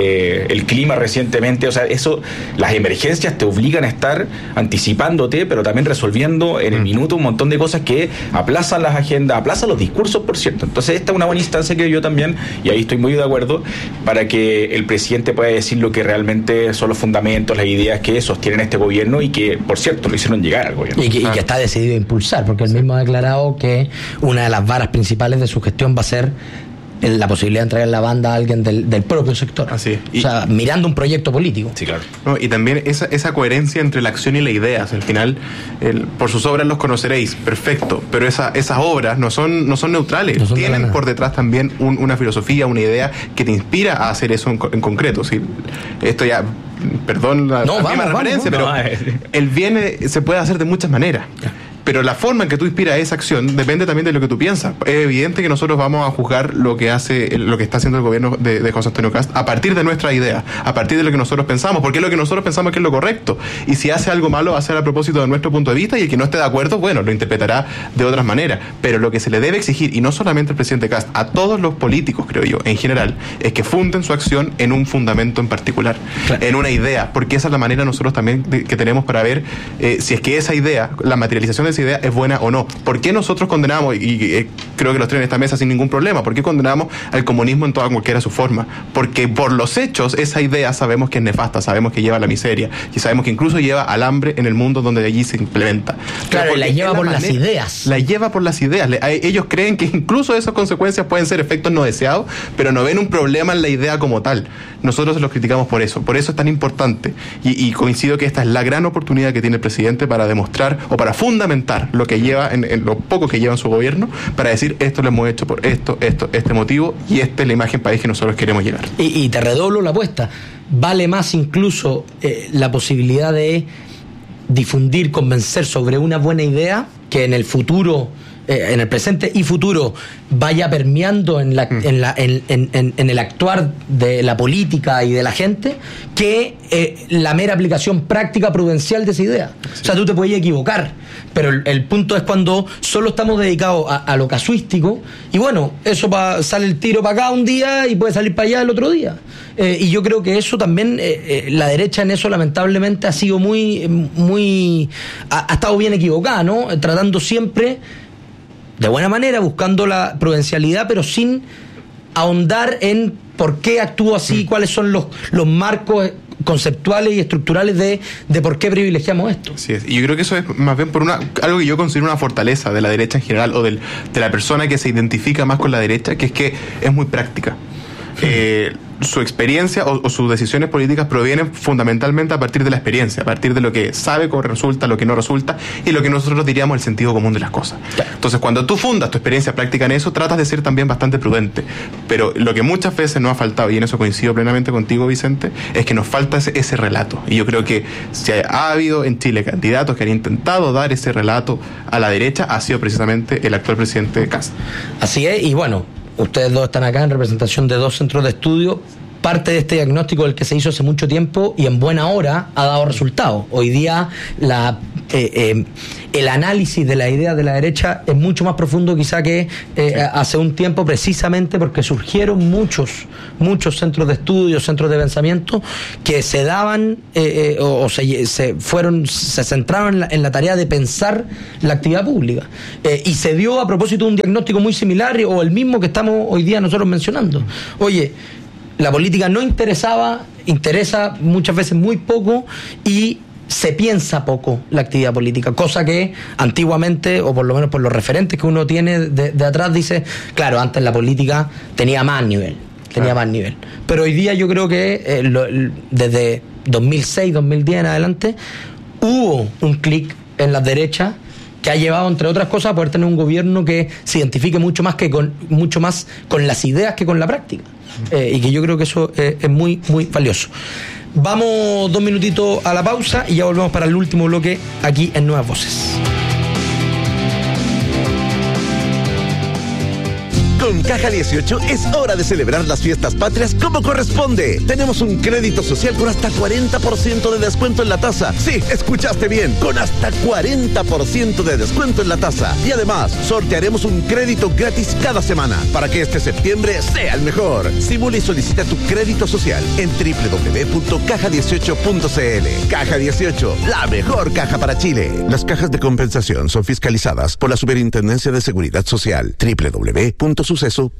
el clima recientemente. O sea, eso, las emergencias te obligan a estar anticipándote, pero también resolviendo en el minuto un montón de cosas que aplazan las agendas, aplazan los discursos, por cierto. Entonces esta es una buena instancia que yo también, y ahí estoy muy de acuerdo, para que el presidente pueda decir lo que realmente son los fundamentos, las ideas que sostienen este gobierno y que, por cierto, lo hicieron llegar al gobierno. Y que está decidido a impulsar, porque él mismo ha declarado que una de las varas principales de su gestión va a ser la posibilidad de entregar la banda a alguien del propio sector. Así es. O sea, mirando un proyecto político. Sí, claro. No, y también esa coherencia entre la acción y la idea. Al final, por sus obras los conoceréis, perfecto, pero esas obras no son neutrales, no son tienen por detrás también una filosofía, una idea que te inspira a hacer eso en concreto. ¿Sí? Esto ya, perdón la referencia, pero el bien se puede hacer de muchas maneras. Pero la forma en que tú inspiras esa acción depende también de lo que tú piensas. Es evidente que nosotros vamos a juzgar lo que está haciendo el gobierno de José Antonio Kast a partir de nuestra idea, a partir de lo que nosotros pensamos, porque es lo que nosotros pensamos que es lo correcto. Y si hace algo malo, va a ser a propósito de nuestro punto de vista, y el que no esté de acuerdo, bueno, lo interpretará de otras maneras. Pero lo que se le debe exigir, y no solamente al presidente Kast, a todos los políticos, creo yo, en general, es que funden su acción en un fundamento en particular, claro, en una idea, porque esa es la manera nosotros también que tenemos para ver si es que esa idea, la materialización de esa idea es buena o no. ¿Por qué nosotros condenamos, y creo que los tres en esta mesa sin ningún problema, por qué condenamos al comunismo en toda cualquiera su forma? Porque por los hechos esa idea sabemos que es nefasta, sabemos que lleva a la miseria y sabemos que incluso lleva al hambre en el mundo donde allí se implementa. Claro, la lleva por las ideas. La lleva por las ideas. Ellos creen que incluso esas consecuencias pueden ser efectos no deseados, pero no ven un problema en la idea como tal. Nosotros los criticamos por eso es tan importante, y coincido que esta es la gran oportunidad que tiene el presidente para demostrar o para fundamentar lo que lleva, en lo poco que lleva en su gobierno, para decir esto lo hemos hecho por este motivo, y esta es la imagen país que nosotros queremos llegar. Y te redoblo la apuesta, vale más incluso la posibilidad de difundir, convencer sobre una buena idea, que en el futuro, en el presente y futuro, vaya permeando en el actuar de la política y de la gente, que la mera aplicación práctica prudencial de esa idea. Sí. O sea, tú te puedes equivocar, pero el punto es cuando solo estamos dedicados a lo casuístico, y bueno, eso sale el tiro para acá un día y puede salir para allá el otro día. Y yo creo que eso también, la derecha en eso lamentablemente ha sido ha estado bien equivocada, ¿no? Tratando siempre de buena manera, buscando la prudencialidad, pero sin ahondar en por qué actúa así, cuáles son los marcos conceptuales y estructurales de por qué privilegiamos esto. Así es. Y yo creo que eso es más bien por algo que yo considero una fortaleza de la derecha en general, o de la persona que se identifica más con la derecha, que es muy práctica. Su experiencia o sus decisiones políticas provienen fundamentalmente a partir de la experiencia, a partir de lo que sabe cómo resulta, lo que no resulta, y lo que nosotros diríamos el sentido común de las cosas. Entonces, cuando tú fundas tu experiencia práctica en eso, tratas de ser también bastante prudente. Pero lo que muchas veces nos ha faltado, y en eso coincido plenamente contigo, Vicente, es que nos falta ese relato. Y yo creo que si ha habido en Chile candidatos que han intentado dar ese relato a la derecha, ha sido precisamente el actual presidente Kast. Así es, y bueno, ustedes dos están acá en representación de 2 centros de estudio. Parte de este diagnóstico del que se hizo hace mucho tiempo y en buena hora ha dado resultados. Hoy día el análisis de la idea de la derecha es mucho más profundo quizá que hace un tiempo, precisamente porque surgieron muchos centros de estudio, centros de pensamiento que se daban se centraron en la tarea de pensar la actividad pública, y se dio a propósito de un diagnóstico muy similar o el mismo que estamos hoy día nosotros mencionando. Oye, la política no interesa muchas veces muy poco y se piensa poco la actividad política, cosa que antiguamente, o por lo menos por los referentes que uno tiene de atrás, dice, claro, antes la política tenía más nivel. Pero hoy día yo creo que desde 2006, 2010 en adelante, hubo un clic en las derechas que ha llevado, entre otras cosas, a poder tener un gobierno que se identifique mucho más con las ideas que con la práctica. Y que yo creo que eso es muy, muy valioso. Vamos 2 minutitos a la pausa y ya volvemos para el último bloque aquí en Nuevas Voces. Con Caja 18 es hora de celebrar las fiestas patrias como corresponde. Tenemos un crédito social con hasta 40% de descuento en la tasa. Sí, escuchaste bien, con hasta 40% de descuento en la tasa. Y además, sortearemos un crédito gratis cada semana para que este septiembre sea el mejor. Simula y solicita tu crédito social en www.caja18.cl. Caja 18, la mejor caja para Chile. Las cajas de compensación son fiscalizadas por la Superintendencia de Seguridad Social. www.suceso.cl.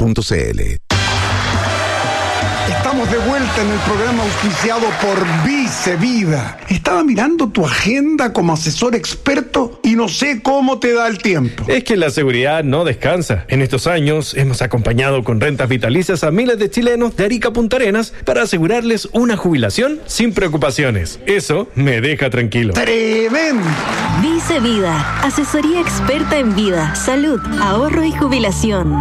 Estamos de vuelta en el programa auspiciado por Vice Vida. Estaba mirando tu agenda como asesor experto y no sé cómo te da el tiempo. Es que la seguridad no descansa. En estos años hemos acompañado con rentas vitalicias a miles de chilenos de Arica a Punta Arenas para asegurarles una jubilación sin preocupaciones. Eso me deja tranquilo. ¡Tremendo! Vice Vida, asesoría experta en vida, salud, ahorro y jubilación.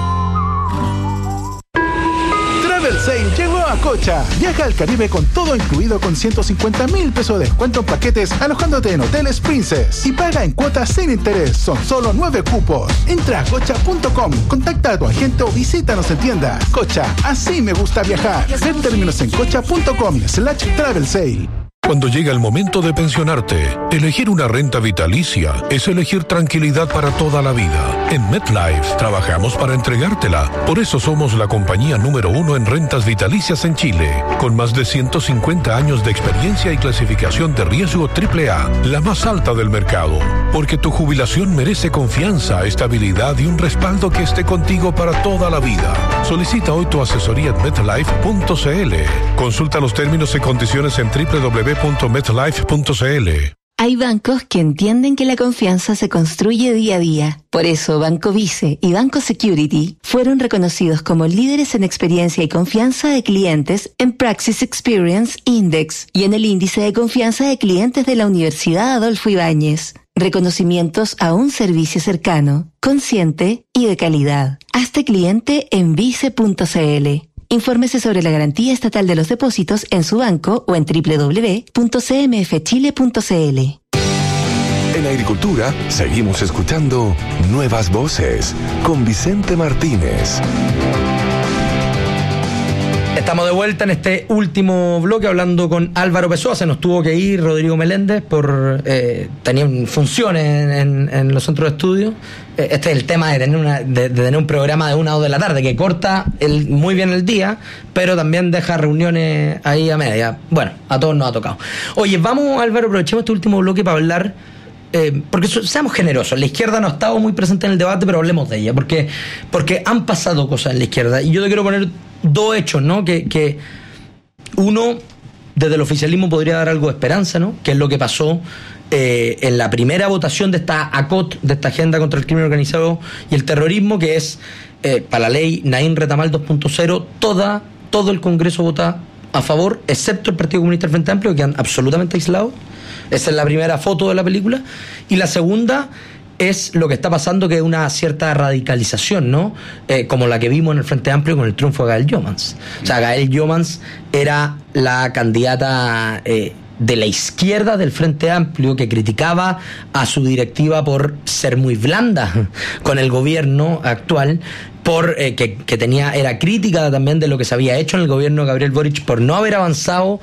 Travel Sale llegó a Cocha. Viaja al Caribe con todo incluido con 150,000 pesos de descuento en paquetes alojándote en hoteles Princess y paga en cuotas sin interés. Son solo 9 cupos. Entra a cocha.com, contacta a tu agente o visítanos en tiendas. Cocha, así me gusta viajar. Ver términos en cocha.com/Travel Sale. Cuando llega el momento de pensionarte, elegir una renta vitalicia es elegir tranquilidad para toda la vida. En MetLife trabajamos para entregártela. Por eso somos la compañía número 1 en rentas vitalicias en Chile, con más de 150 años de experiencia y clasificación de riesgo AAA, la más alta del mercado. Porque tu jubilación merece confianza, estabilidad y un respaldo que esté contigo para toda la vida. Solicita hoy tu asesoría en MetLife.cl. Consulta los términos y condiciones en www.metlife.cl. Hay bancos que entienden que la confianza se construye día a día. Por eso Banco Vice y Banco Security fueron reconocidos como líderes en experiencia y confianza de clientes en Praxis Experience Index y en el índice de confianza de clientes de la Universidad Adolfo Ibáñez. Reconocimientos a un servicio cercano, consciente y de calidad. Hazte cliente en vice.cl. Infórmese sobre la garantía estatal de los depósitos en su banco o en www.cmfchile.cl. En Agricultura seguimos escuchando Nuevas Voces con Vicente Martínez. Estamos de vuelta en este último bloque hablando con Álvaro Pessoa. Se nos tuvo que ir Rodrigo Meléndez por tenían funciones en los centros de estudio. Este es el tema de tener un programa de 1 o 2 de la tarde que corta muy bien el día, pero también deja reuniones ahí a media. Bueno, a todos nos ha tocado. Oye, vamos, Álvaro, aprovechemos este último bloque para hablar, porque seamos generosos. La izquierda no ha estado muy presente en el debate, pero hablemos de ella, porque han pasado cosas en la izquierda. Y yo te quiero poner 2 hechos, ¿no? Que uno, desde el oficialismo podría dar algo de esperanza, ¿no? Que es lo que pasó en la primera votación de esta ACOT, de esta Agenda contra el Crimen Organizado y el Terrorismo, que es para la ley Naín Retamal 2.0, todo el Congreso vota a favor, excepto el Partido Comunista del Frente Amplio, que quedan absolutamente aislados. Esa es la primera foto de la película. Y la segunda es lo que está pasando, que es una cierta radicalización, ¿no? Como la que vimos en el Frente Amplio con el triunfo de Gael Jomans. O sea, Gael Jomans era la candidata de la izquierda del Frente Amplio, que criticaba a su directiva por ser muy blanda con el gobierno actual, por era crítica también de lo que se había hecho en el gobierno de Gabriel Boric por no haber avanzado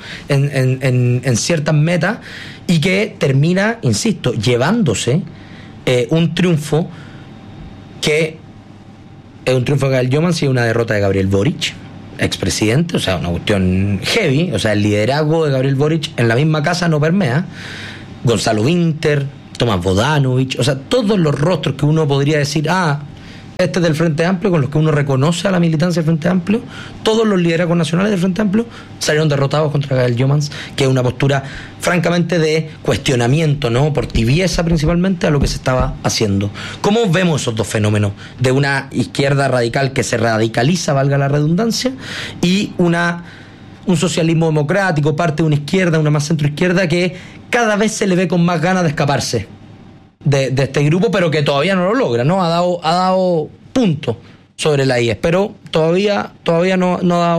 en ciertas metas, y que termina, insisto, llevándose un triunfo que es un triunfo de Gael Jomans y una derrota de Gabriel Boric, expresidente. O sea, una cuestión heavy. O sea, el liderazgo de Gabriel Boric en la misma casa no permea. Gonzalo Winter, Tomás Bodanovich, o sea, todos los rostros que uno podría decir, este es del Frente Amplio, con los que uno reconoce a la militancia del Frente Amplio, todos los liderazgos nacionales del Frente Amplio salieron derrotados contra Gael Jomans, que es una postura francamente de cuestionamiento, ¿no? Por tibieza principalmente a lo que se estaba haciendo. ¿Cómo vemos esos dos fenómenos? De una izquierda radical que se radicaliza, valga la redundancia, y un socialismo democrático, parte de una izquierda, una más centroizquierda, que cada vez se le ve con más ganas de escaparse de este grupo, pero que todavía no lo logra, ¿no? Ha dado puntos sobre la IES, pero todavía no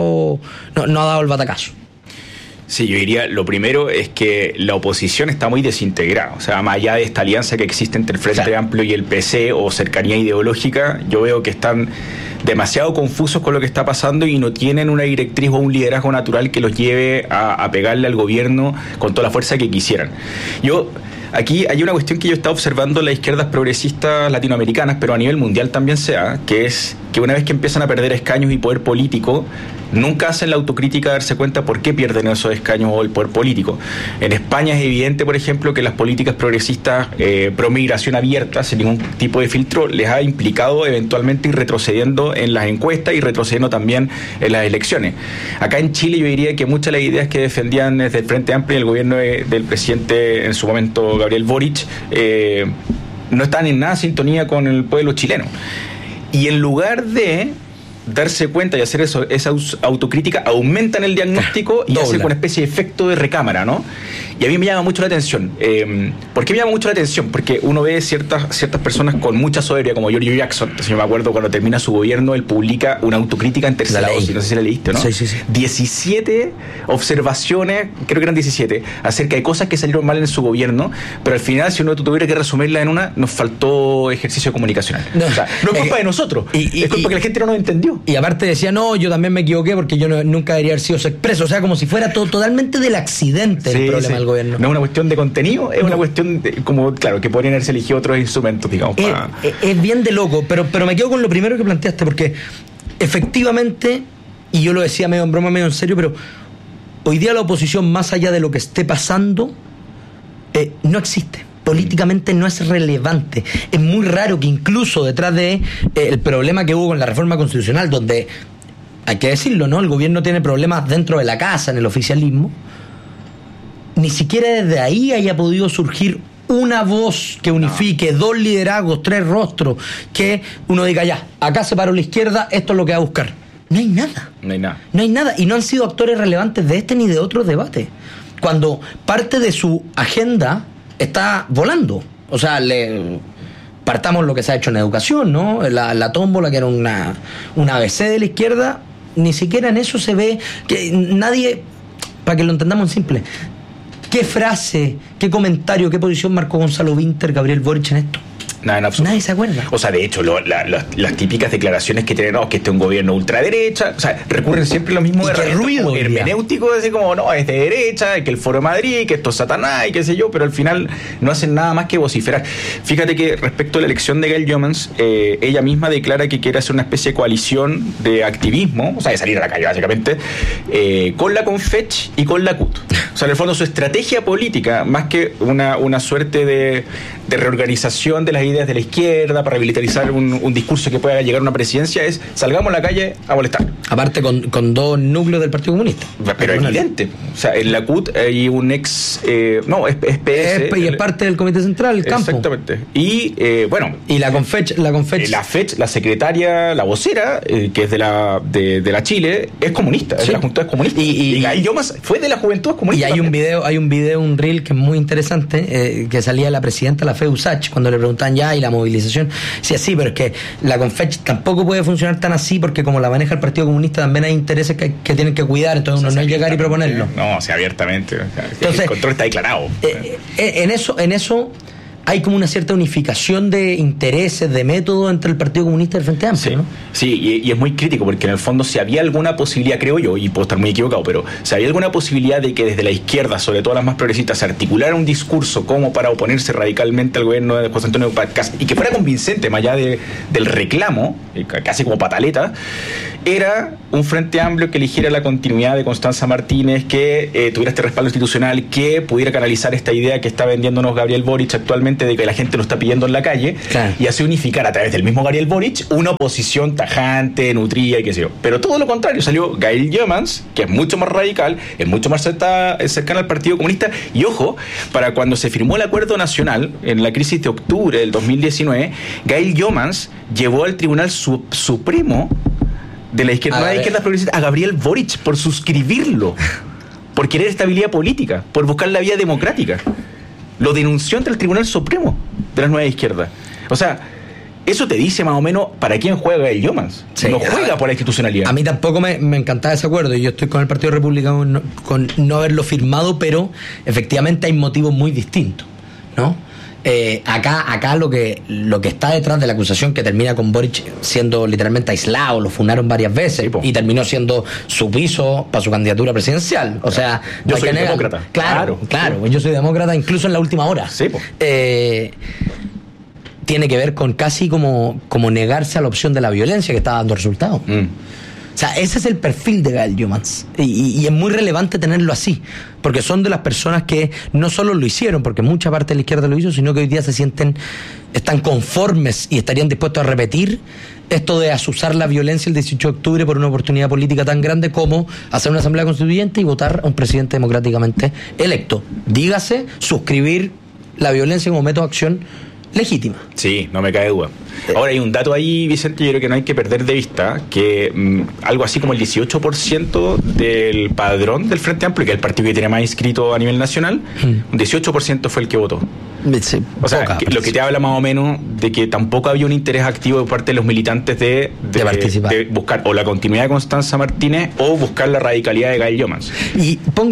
ha dado el batacazo. Sí, yo diría, lo primero es que la oposición está muy desintegrada. O sea, más allá de esta alianza que existe entre el Frente Amplio y el PC, o cercanía ideológica, yo veo que están demasiado confusos con lo que está pasando y no tienen una directriz o un liderazgo natural que los lleve a pegarle al gobierno con toda la fuerza que quisieran. Aquí hay una cuestión que yo he estado observando en las izquierdas progresistas latinoamericanas, pero a nivel mundial también que es que una vez que empiezan a perder escaños y poder político, nunca hacen la autocrítica de darse cuenta por qué pierden esos escaños o el poder político. En España es evidente, por ejemplo, que las políticas progresistas pro migración abierta, sin ningún tipo de filtro, les ha implicado eventualmente ir retrocediendo en las encuestas y retrocediendo también en las elecciones. Acá en Chile yo diría que muchas de las ideas que defendían desde el Frente Amplio y el gobierno del presidente en su momento Gabriel Boric no están en nada sintonía con el pueblo chileno. Y en lugar de darse cuenta y hacer esa autocrítica, aumentan el diagnóstico y hacen una especie de efecto de recámara, ¿no? Y a mí me llama mucho la atención. ¿Por qué me llama mucho la atención? Porque uno ve ciertas personas con mucha soberbia, como Giorgio Jackson. Entonces, yo me acuerdo cuando termina su gobierno, él publica una autocrítica en tercera dosis. No sé si la leíste, ¿no? Sí. 17 observaciones, creo que eran 17, acerca de cosas que salieron mal en su gobierno, pero al final, si uno tuviera que resumirla en una, nos faltó ejercicio comunicacional. O sea, no es culpa de nosotros, es culpa que la gente no nos entendió. Y aparte decía, no, yo también me equivoqué porque yo nunca debería haber sido expreso. O sea, como si fuera totalmente del accidente el problema del gobierno. No es una cuestión de contenido, es una cuestión de, como, claro, que podrían haberse elegido otros instrumentos, digamos. Es bien de loco, pero me quedo con lo primero que planteaste, porque efectivamente, y yo lo decía medio en broma, medio en serio, pero hoy día la oposición, más allá de lo que esté pasando, no existe. Políticamente no es relevante. Es muy raro que incluso detrás de el problema que hubo con la reforma constitucional, donde, hay que decirlo, ¿no? El gobierno tiene problemas dentro de la casa, en el oficialismo, ni siquiera desde ahí haya podido surgir una voz que unifique, dos liderazgos, tres rostros, que uno diga, ya, acá se paró la izquierda, esto es lo que va a buscar. No hay nada. No hay nada. No hay nada. Y no han sido actores relevantes de este ni de otros debates. Cuando parte de su agenda está volando. O sea, partamos lo que se ha hecho en educación, ¿no? La tómbola, que era una ABC de la izquierda, ni siquiera en eso se ve que nadie, para que lo entendamos en simple, ¿qué frase, qué comentario, qué posición marcó Gonzalo Winter, Gabriel Boric en esto? Nada, en absoluto. Nadie se acuerda. O sea, de hecho, las típicas declaraciones que tienen, que este es un gobierno ultraderecha, o sea, recurren siempre a lo mismo, de ruido hermenéutico, así como, no, es de derecha, que el Foro de Madrid, que esto es Satanás y qué sé yo, pero al final no hacen nada más que vociferar. Fíjate que respecto a la elección de Gail Jomans, ella misma declara que quiere hacer una especie de coalición de activismo, o sea, de salir a la calle básicamente, con la Confech y con la CUT. O sea, en el fondo su estrategia política, más que una suerte de reorganización de las ideas de la izquierda, para revitalizar un discurso que pueda llegar a una presidencia, es salgamos a la calle a molestar. Aparte con dos núcleos del Partido Comunista. Pero es evidente. O sea, en la CUT hay un ex... es PS. Y es parte del Comité Central, el campo. Exactamente. Y bueno... Y la Confech... la secretaria, la vocera, que es de la Chile, es comunista. Sí. De la Juventud es comunista. Y Gael Llomas fue de la Juventud comunista. Y hay un video, un reel que es muy interesante, que salía la presidenta, la FEUSACH, cuando le preguntan ya, y la movilización. Decía, sí, pero es que la Confech tampoco puede funcionar tan así, porque como la maneja el Partido Comunista, también hay intereses que tienen que cuidar, entonces uno no es llegar y proponerlo. No, o sea, abiertamente. Entonces, el control está declarado. En eso hay como una cierta unificación de intereses, de método entre el Partido Comunista y el Frente Amplio, sí, ¿no? Sí, y es muy crítico, porque en el fondo si había alguna posibilidad, creo yo, y puedo estar muy equivocado, pero si había alguna posibilidad de que desde la izquierda, sobre todo las más progresistas, se articulara un discurso como para oponerse radicalmente al gobierno de José Antonio Cast y que fuera convincente, más allá del reclamo, casi como pataleta, era un Frente Amplio que eligiera la continuidad de Constanza Martínez, que tuviera este respaldo institucional, que pudiera canalizar esta idea que está vendiéndonos Gabriel Boric actualmente, de que la gente lo está pidiendo en la calle, claro, y así unificar a través del mismo Gabriel Boric una oposición tajante, nutrida y qué sé yo. Pero todo lo contrario, salió Gael Llomas, que es mucho más radical, es mucho más cercano al Partido Comunista, y ojo, para cuando se firmó el acuerdo nacional en la crisis de octubre del 2019, Gael Llomas llevó al Tribunal Supremo de la izquierda progresista a Gabriel Boric por suscribirlo, por querer estabilidad política, por buscar la vía democrática. Lo denunció ante el Tribunal Supremo de las nuevas izquierdas. O sea, eso te dice más o menos para quién juega el Llomas. Sí, no juega por la institucionalidad. A mí tampoco me encantaba ese acuerdo, y yo estoy con el Partido Republicano con no haberlo firmado, pero efectivamente hay motivos muy distintos, ¿no? Acá lo que está detrás de la acusación, que termina con Boric siendo literalmente aislado, lo funaron varias veces, sí, y terminó siendo su piso para su candidatura presidencial. O sea, yo soy demócrata. Claro, sí, yo soy demócrata incluso en la última hora. Sí, tiene que ver con casi como negarse a la opción de la violencia que está dando resultados. O sea, ese es el perfil de Gael Llomas, y es muy relevante tenerlo así, porque son de las personas que no solo lo hicieron, porque mucha parte de la izquierda lo hizo, sino que hoy día están conformes y estarían dispuestos a repetir esto de azuzar la violencia el 18 de octubre por una oportunidad política tan grande como hacer una asamblea constituyente y votar a un presidente democráticamente electo. Dígase, suscribir la violencia como método de acción legítima. Sí, no me cae duda. Ahora hay un dato ahí, Vicente, yo creo que no hay que perder de vista, que algo así como el 18% del padrón del Frente Amplio, que es el partido que tiene más inscrito a nivel nacional, un 18% fue el que votó. Sí, o sea, lo que te habla más o menos de que tampoco había un interés activo de parte de los militantes de participar, de buscar o la continuidad de Constanza Martínez o buscar la radicalidad de Gael Llomas. Y pongo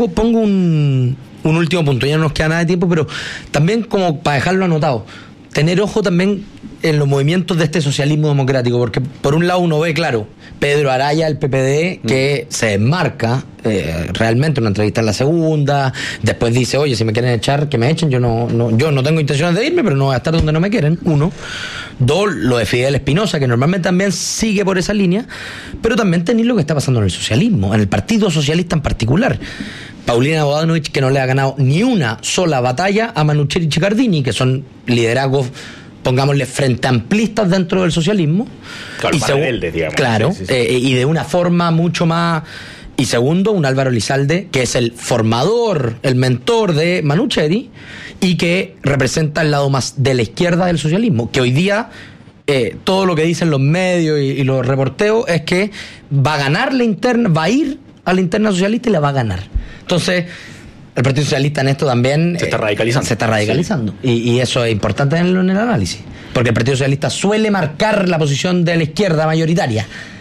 un último punto, ya no nos queda nada de tiempo, pero también como para dejarlo anotado, tener ojo también en los movimientos de este socialismo democrático, porque por un lado uno ve, claro, Pedro Araya, el PPD, que se desmarca realmente, una entrevista en La Segunda, después dice, oye, si me quieren echar, que me echen, yo no tengo intenciones de irme, pero no voy a estar donde no me quieren, uno. Dos, lo de Fidel Espinosa, que normalmente también sigue por esa línea, pero también tenéis lo que está pasando en el socialismo, en el Partido Socialista en particular. Paulina Bodanovich, que no le ha ganado ni una sola batalla a Manucheri y Ciccardini, que son liderazgos, pongámosle, frente amplistas dentro del socialismo. Claro, más rebeldes, digamos. Claro, sí. Y de una forma mucho más... Y segundo, un Álvaro Elizalde, que es el formador, el mentor de Manucheri, y que representa el lado más de la izquierda del socialismo, que hoy día... todo lo que dicen los medios y los reporteos es que va a ganar la interna, va a ir a la interna socialista y la va a ganar. Entonces, el Partido Socialista en esto también se está radicalizando. Sí. Y eso es importante tenerlo en el análisis, porque el Partido Socialista suele marcar la posición de la izquierda mayoritaria.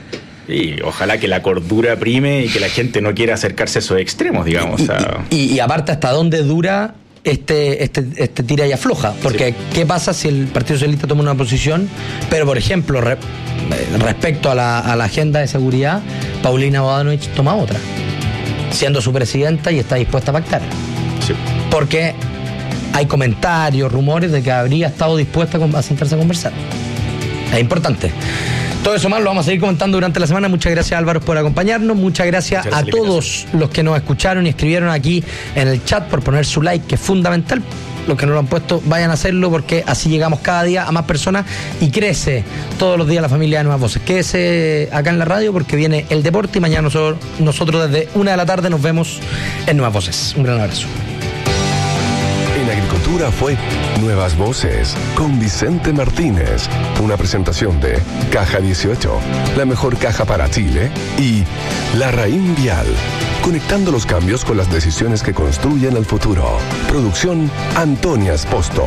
Y ojalá que la cordura prime y que la gente no quiera acercarse a esos extremos, digamos. Y aparte, ¿hasta dónde dura este tira y afloja? Porque sí, ¿qué pasa si el Partido Socialista toma una posición, pero por ejemplo respecto a la agenda de seguridad, Paulina Bodanovich toma otra, siendo su presidenta, y está dispuesta a pactar? Sí. Porque hay comentarios, rumores de que habría estado dispuesta a sentarse a conversar. Es importante. Todo eso más lo vamos a seguir comentando durante la semana. Muchas gracias, Álvaro, por acompañarnos. Muchas gracias a todos los que nos escucharon y escribieron aquí en el chat por poner su like, que es fundamental los que no lo han puesto, vayan a hacerlo, porque así llegamos cada día a más personas y crece todos los días la familia de Nuevas Voces. Quédese acá en la radio porque viene el deporte y mañana nosotros desde 1 de la tarde nos vemos en Nuevas Voces. Un gran abrazo. En Agricultura fue Nuevas Voces con Vicente Martínez, una presentación de Caja 18, la mejor caja para Chile, y La Raín Vial, conectando los cambios con las decisiones que construyen el futuro. Producción Antonia Esposto.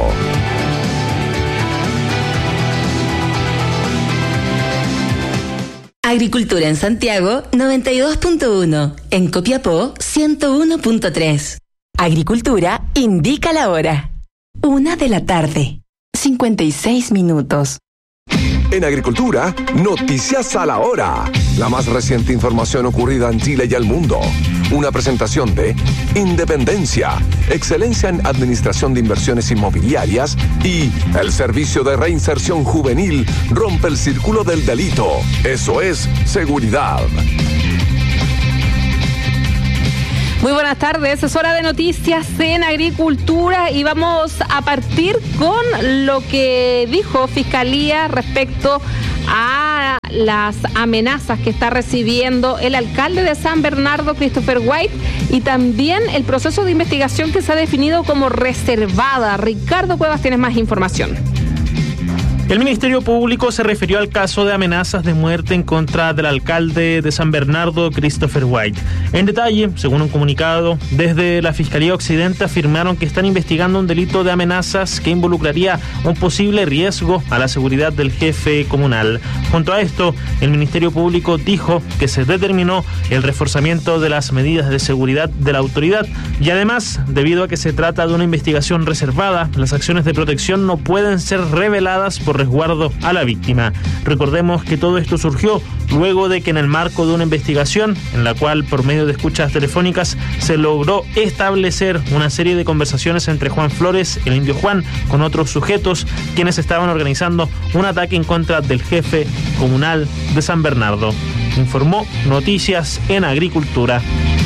Agricultura en Santiago 92.1, en Copiapó 101.3. Agricultura indica la hora. 1 de la tarde, 56 minutos. En Agricultura, Noticias a la Hora. La más reciente información ocurrida en Chile y el mundo. Una presentación de Independencia, excelencia en administración de inversiones inmobiliarias, y el Servicio de Reinserción Juvenil rompe el círculo del delito. Eso es seguridad. Muy buenas tardes, es hora de noticias en Agricultura y vamos a partir con lo que dijo Fiscalía respecto a las amenazas que está recibiendo el alcalde de San Bernardo, Christopher White, y también el proceso de investigación que se ha definido como reservada. Ricardo Cuevas, tienes más información. El Ministerio Público se refirió al caso de amenazas de muerte en contra del alcalde de San Bernardo, Christopher White. En detalle, según un comunicado, desde la Fiscalía Occidente afirmaron que están investigando un delito de amenazas que involucraría un posible riesgo a la seguridad del jefe comunal. Junto a esto, el Ministerio Público dijo que se determinó el reforzamiento de las medidas de seguridad de la autoridad y además, debido a que se trata de una investigación reservada, las acciones de protección no pueden ser reveladas por resguardo a la víctima. Recordemos que todo esto surgió luego de que en el marco de una investigación en la cual por medio de escuchas telefónicas se logró establecer una serie de conversaciones entre Juan Flores, el Indio Juan, con otros sujetos quienes estaban organizando un ataque en contra del jefe comunal de San Bernardo. Informó Noticias en Agricultura.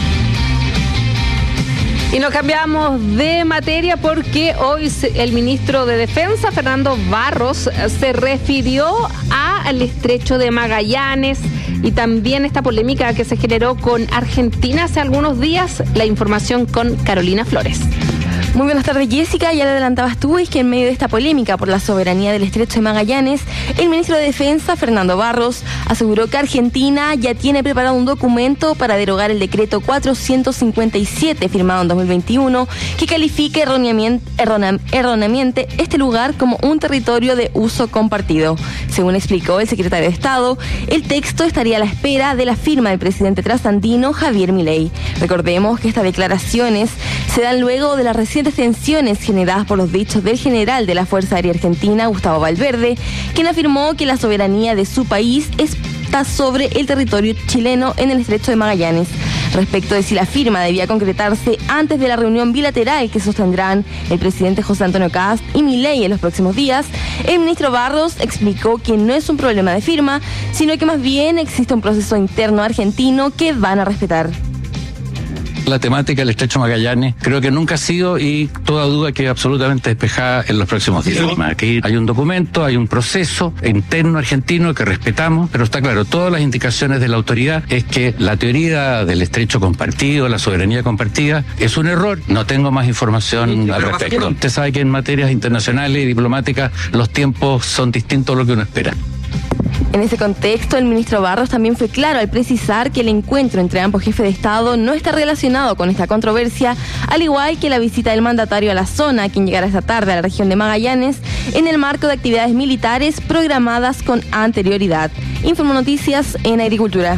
Y nos cambiamos de materia porque hoy el ministro de Defensa, Fernando Barros, se refirió al estrecho de Magallanes y también esta polémica que se generó con Argentina hace algunos días. La información con Carolina Flores. Muy buenas tardes, Jessica. Ya le adelantabas tú, es que en medio de esta polémica por la soberanía del estrecho de Magallanes, el ministro de Defensa, Fernando Barros, aseguró que Argentina ya tiene preparado un documento para derogar el decreto 457 firmado en 2021 que califica erróneamente este lugar como un territorio de uso compartido. Según explicó el secretario de Estado, el texto estaría a la espera de la firma del presidente trasandino Javier Milei. Recordemos que estas declaraciones se dan luego de las recientes tensiones generadas por los dichos del general de la Fuerza Aérea Argentina, Gustavo Valverde, quien afirmó que la soberanía de su país está sobre el territorio chileno en el estrecho de Magallanes. Respecto de si la firma debía concretarse antes de la reunión bilateral que sostendrán el presidente José Antonio Kast y Milei en los próximos días, el ministro Barros explicó que no es un problema de firma, sino que más bien existe un proceso interno argentino que van a respetar. La temática del estrecho Magallanes creo que nunca ha sido, y toda duda queda absolutamente despejada en los próximos días. Aquí hay un documento, hay un proceso interno argentino que respetamos, pero está claro, todas las indicaciones de la autoridad es que la teoría del estrecho compartido, la soberanía compartida, es un error. No tengo más información al respecto. Usted sabe que en materias internacionales y diplomáticas los tiempos son distintos a lo que uno espera. En ese contexto, el ministro Barros también fue claro al precisar que el encuentro entre ambos jefes de Estado no está relacionado con esta controversia, al igual que la visita del mandatario a la zona, quien llegará esta tarde a la región de Magallanes, en el marco de actividades militares programadas con anterioridad. Informo Noticias en Agricultura.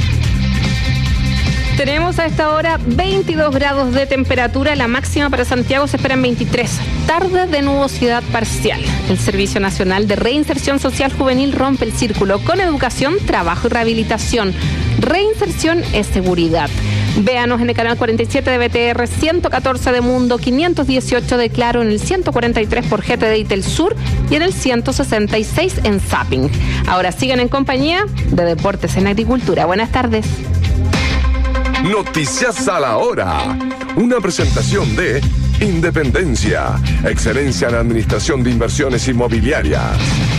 Tenemos a esta hora 22 grados de temperatura, la máxima para Santiago se espera en 23. Tarde de nubosidad parcial. El Servicio Nacional de Reinserción Social Juvenil rompe el círculo con educación, trabajo y rehabilitación. Reinserción es seguridad. Véanos en el canal 47 de BTR, 114 de Mundo, 518 de Claro, en el 143 por GTD y Telsur y en el 166 en Zapping. Ahora sigan en compañía de Deportes en Agricultura. Buenas tardes. Noticias a la Hora. Una presentación de Independencia, excelencia en administración de inversiones inmobiliarias.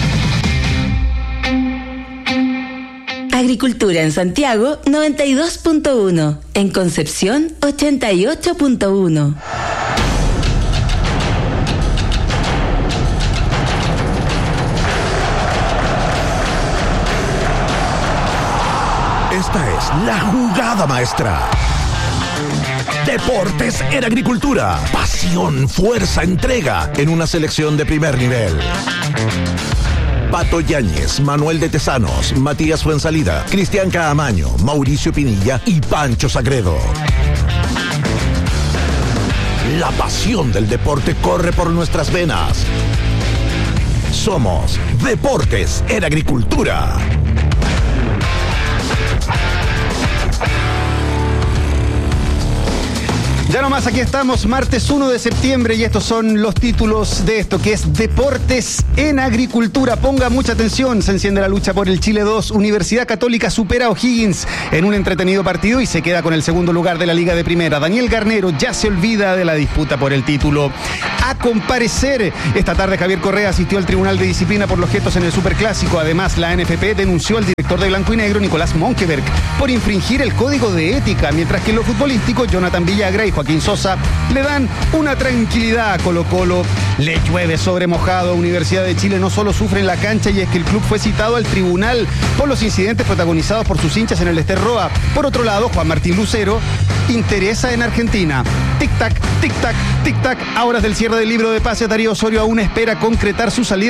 Agricultura en Santiago 92.1, en Concepción 88.1. Esta es la jugada maestra. Deportes en Agricultura. Pasión, fuerza, entrega en una selección de primer nivel. Pato Yáñez, Manuel de Tesanos, Matías Fuensalida, Cristian Caamaño, Mauricio Pinilla y Pancho Sagredo. La pasión del deporte corre por nuestras venas. Somos Deportes en Agricultura. Ya nomás, aquí estamos, martes 1 de septiembre, y estos son los títulos de esto, que es Deportes en Agricultura. Ponga mucha atención, se enciende la lucha por el Chile 2. Universidad Católica supera a O'Higgins en un entretenido partido y se queda con el segundo lugar de la Liga de Primera. Daniel Garnero ya se olvida de la disputa por el título. A comparecer, esta tarde Javier Correa asistió al Tribunal de Disciplina por los gestos en el Superclásico. Además, la NFP denunció al director de Blanco y Negro, Nicolás Monkeberg, por infringir el código de ética, mientras que en lo futbolístico, Jonathan Villagra y Joaquín Sosa le dan una tranquilidad a Colo-Colo. Le llueve sobre mojado a Universidad de Chile, no solo sufre en la cancha, y es que el club fue citado al tribunal por los incidentes protagonizados por sus hinchas en el Ester Roa. Por otro lado, Juan Martín Lucero interesa en Argentina. Tic-tac, tic-tac, tic-tac. A horas del cierre del libro de pase, Darío Osorio aún espera concretar su salida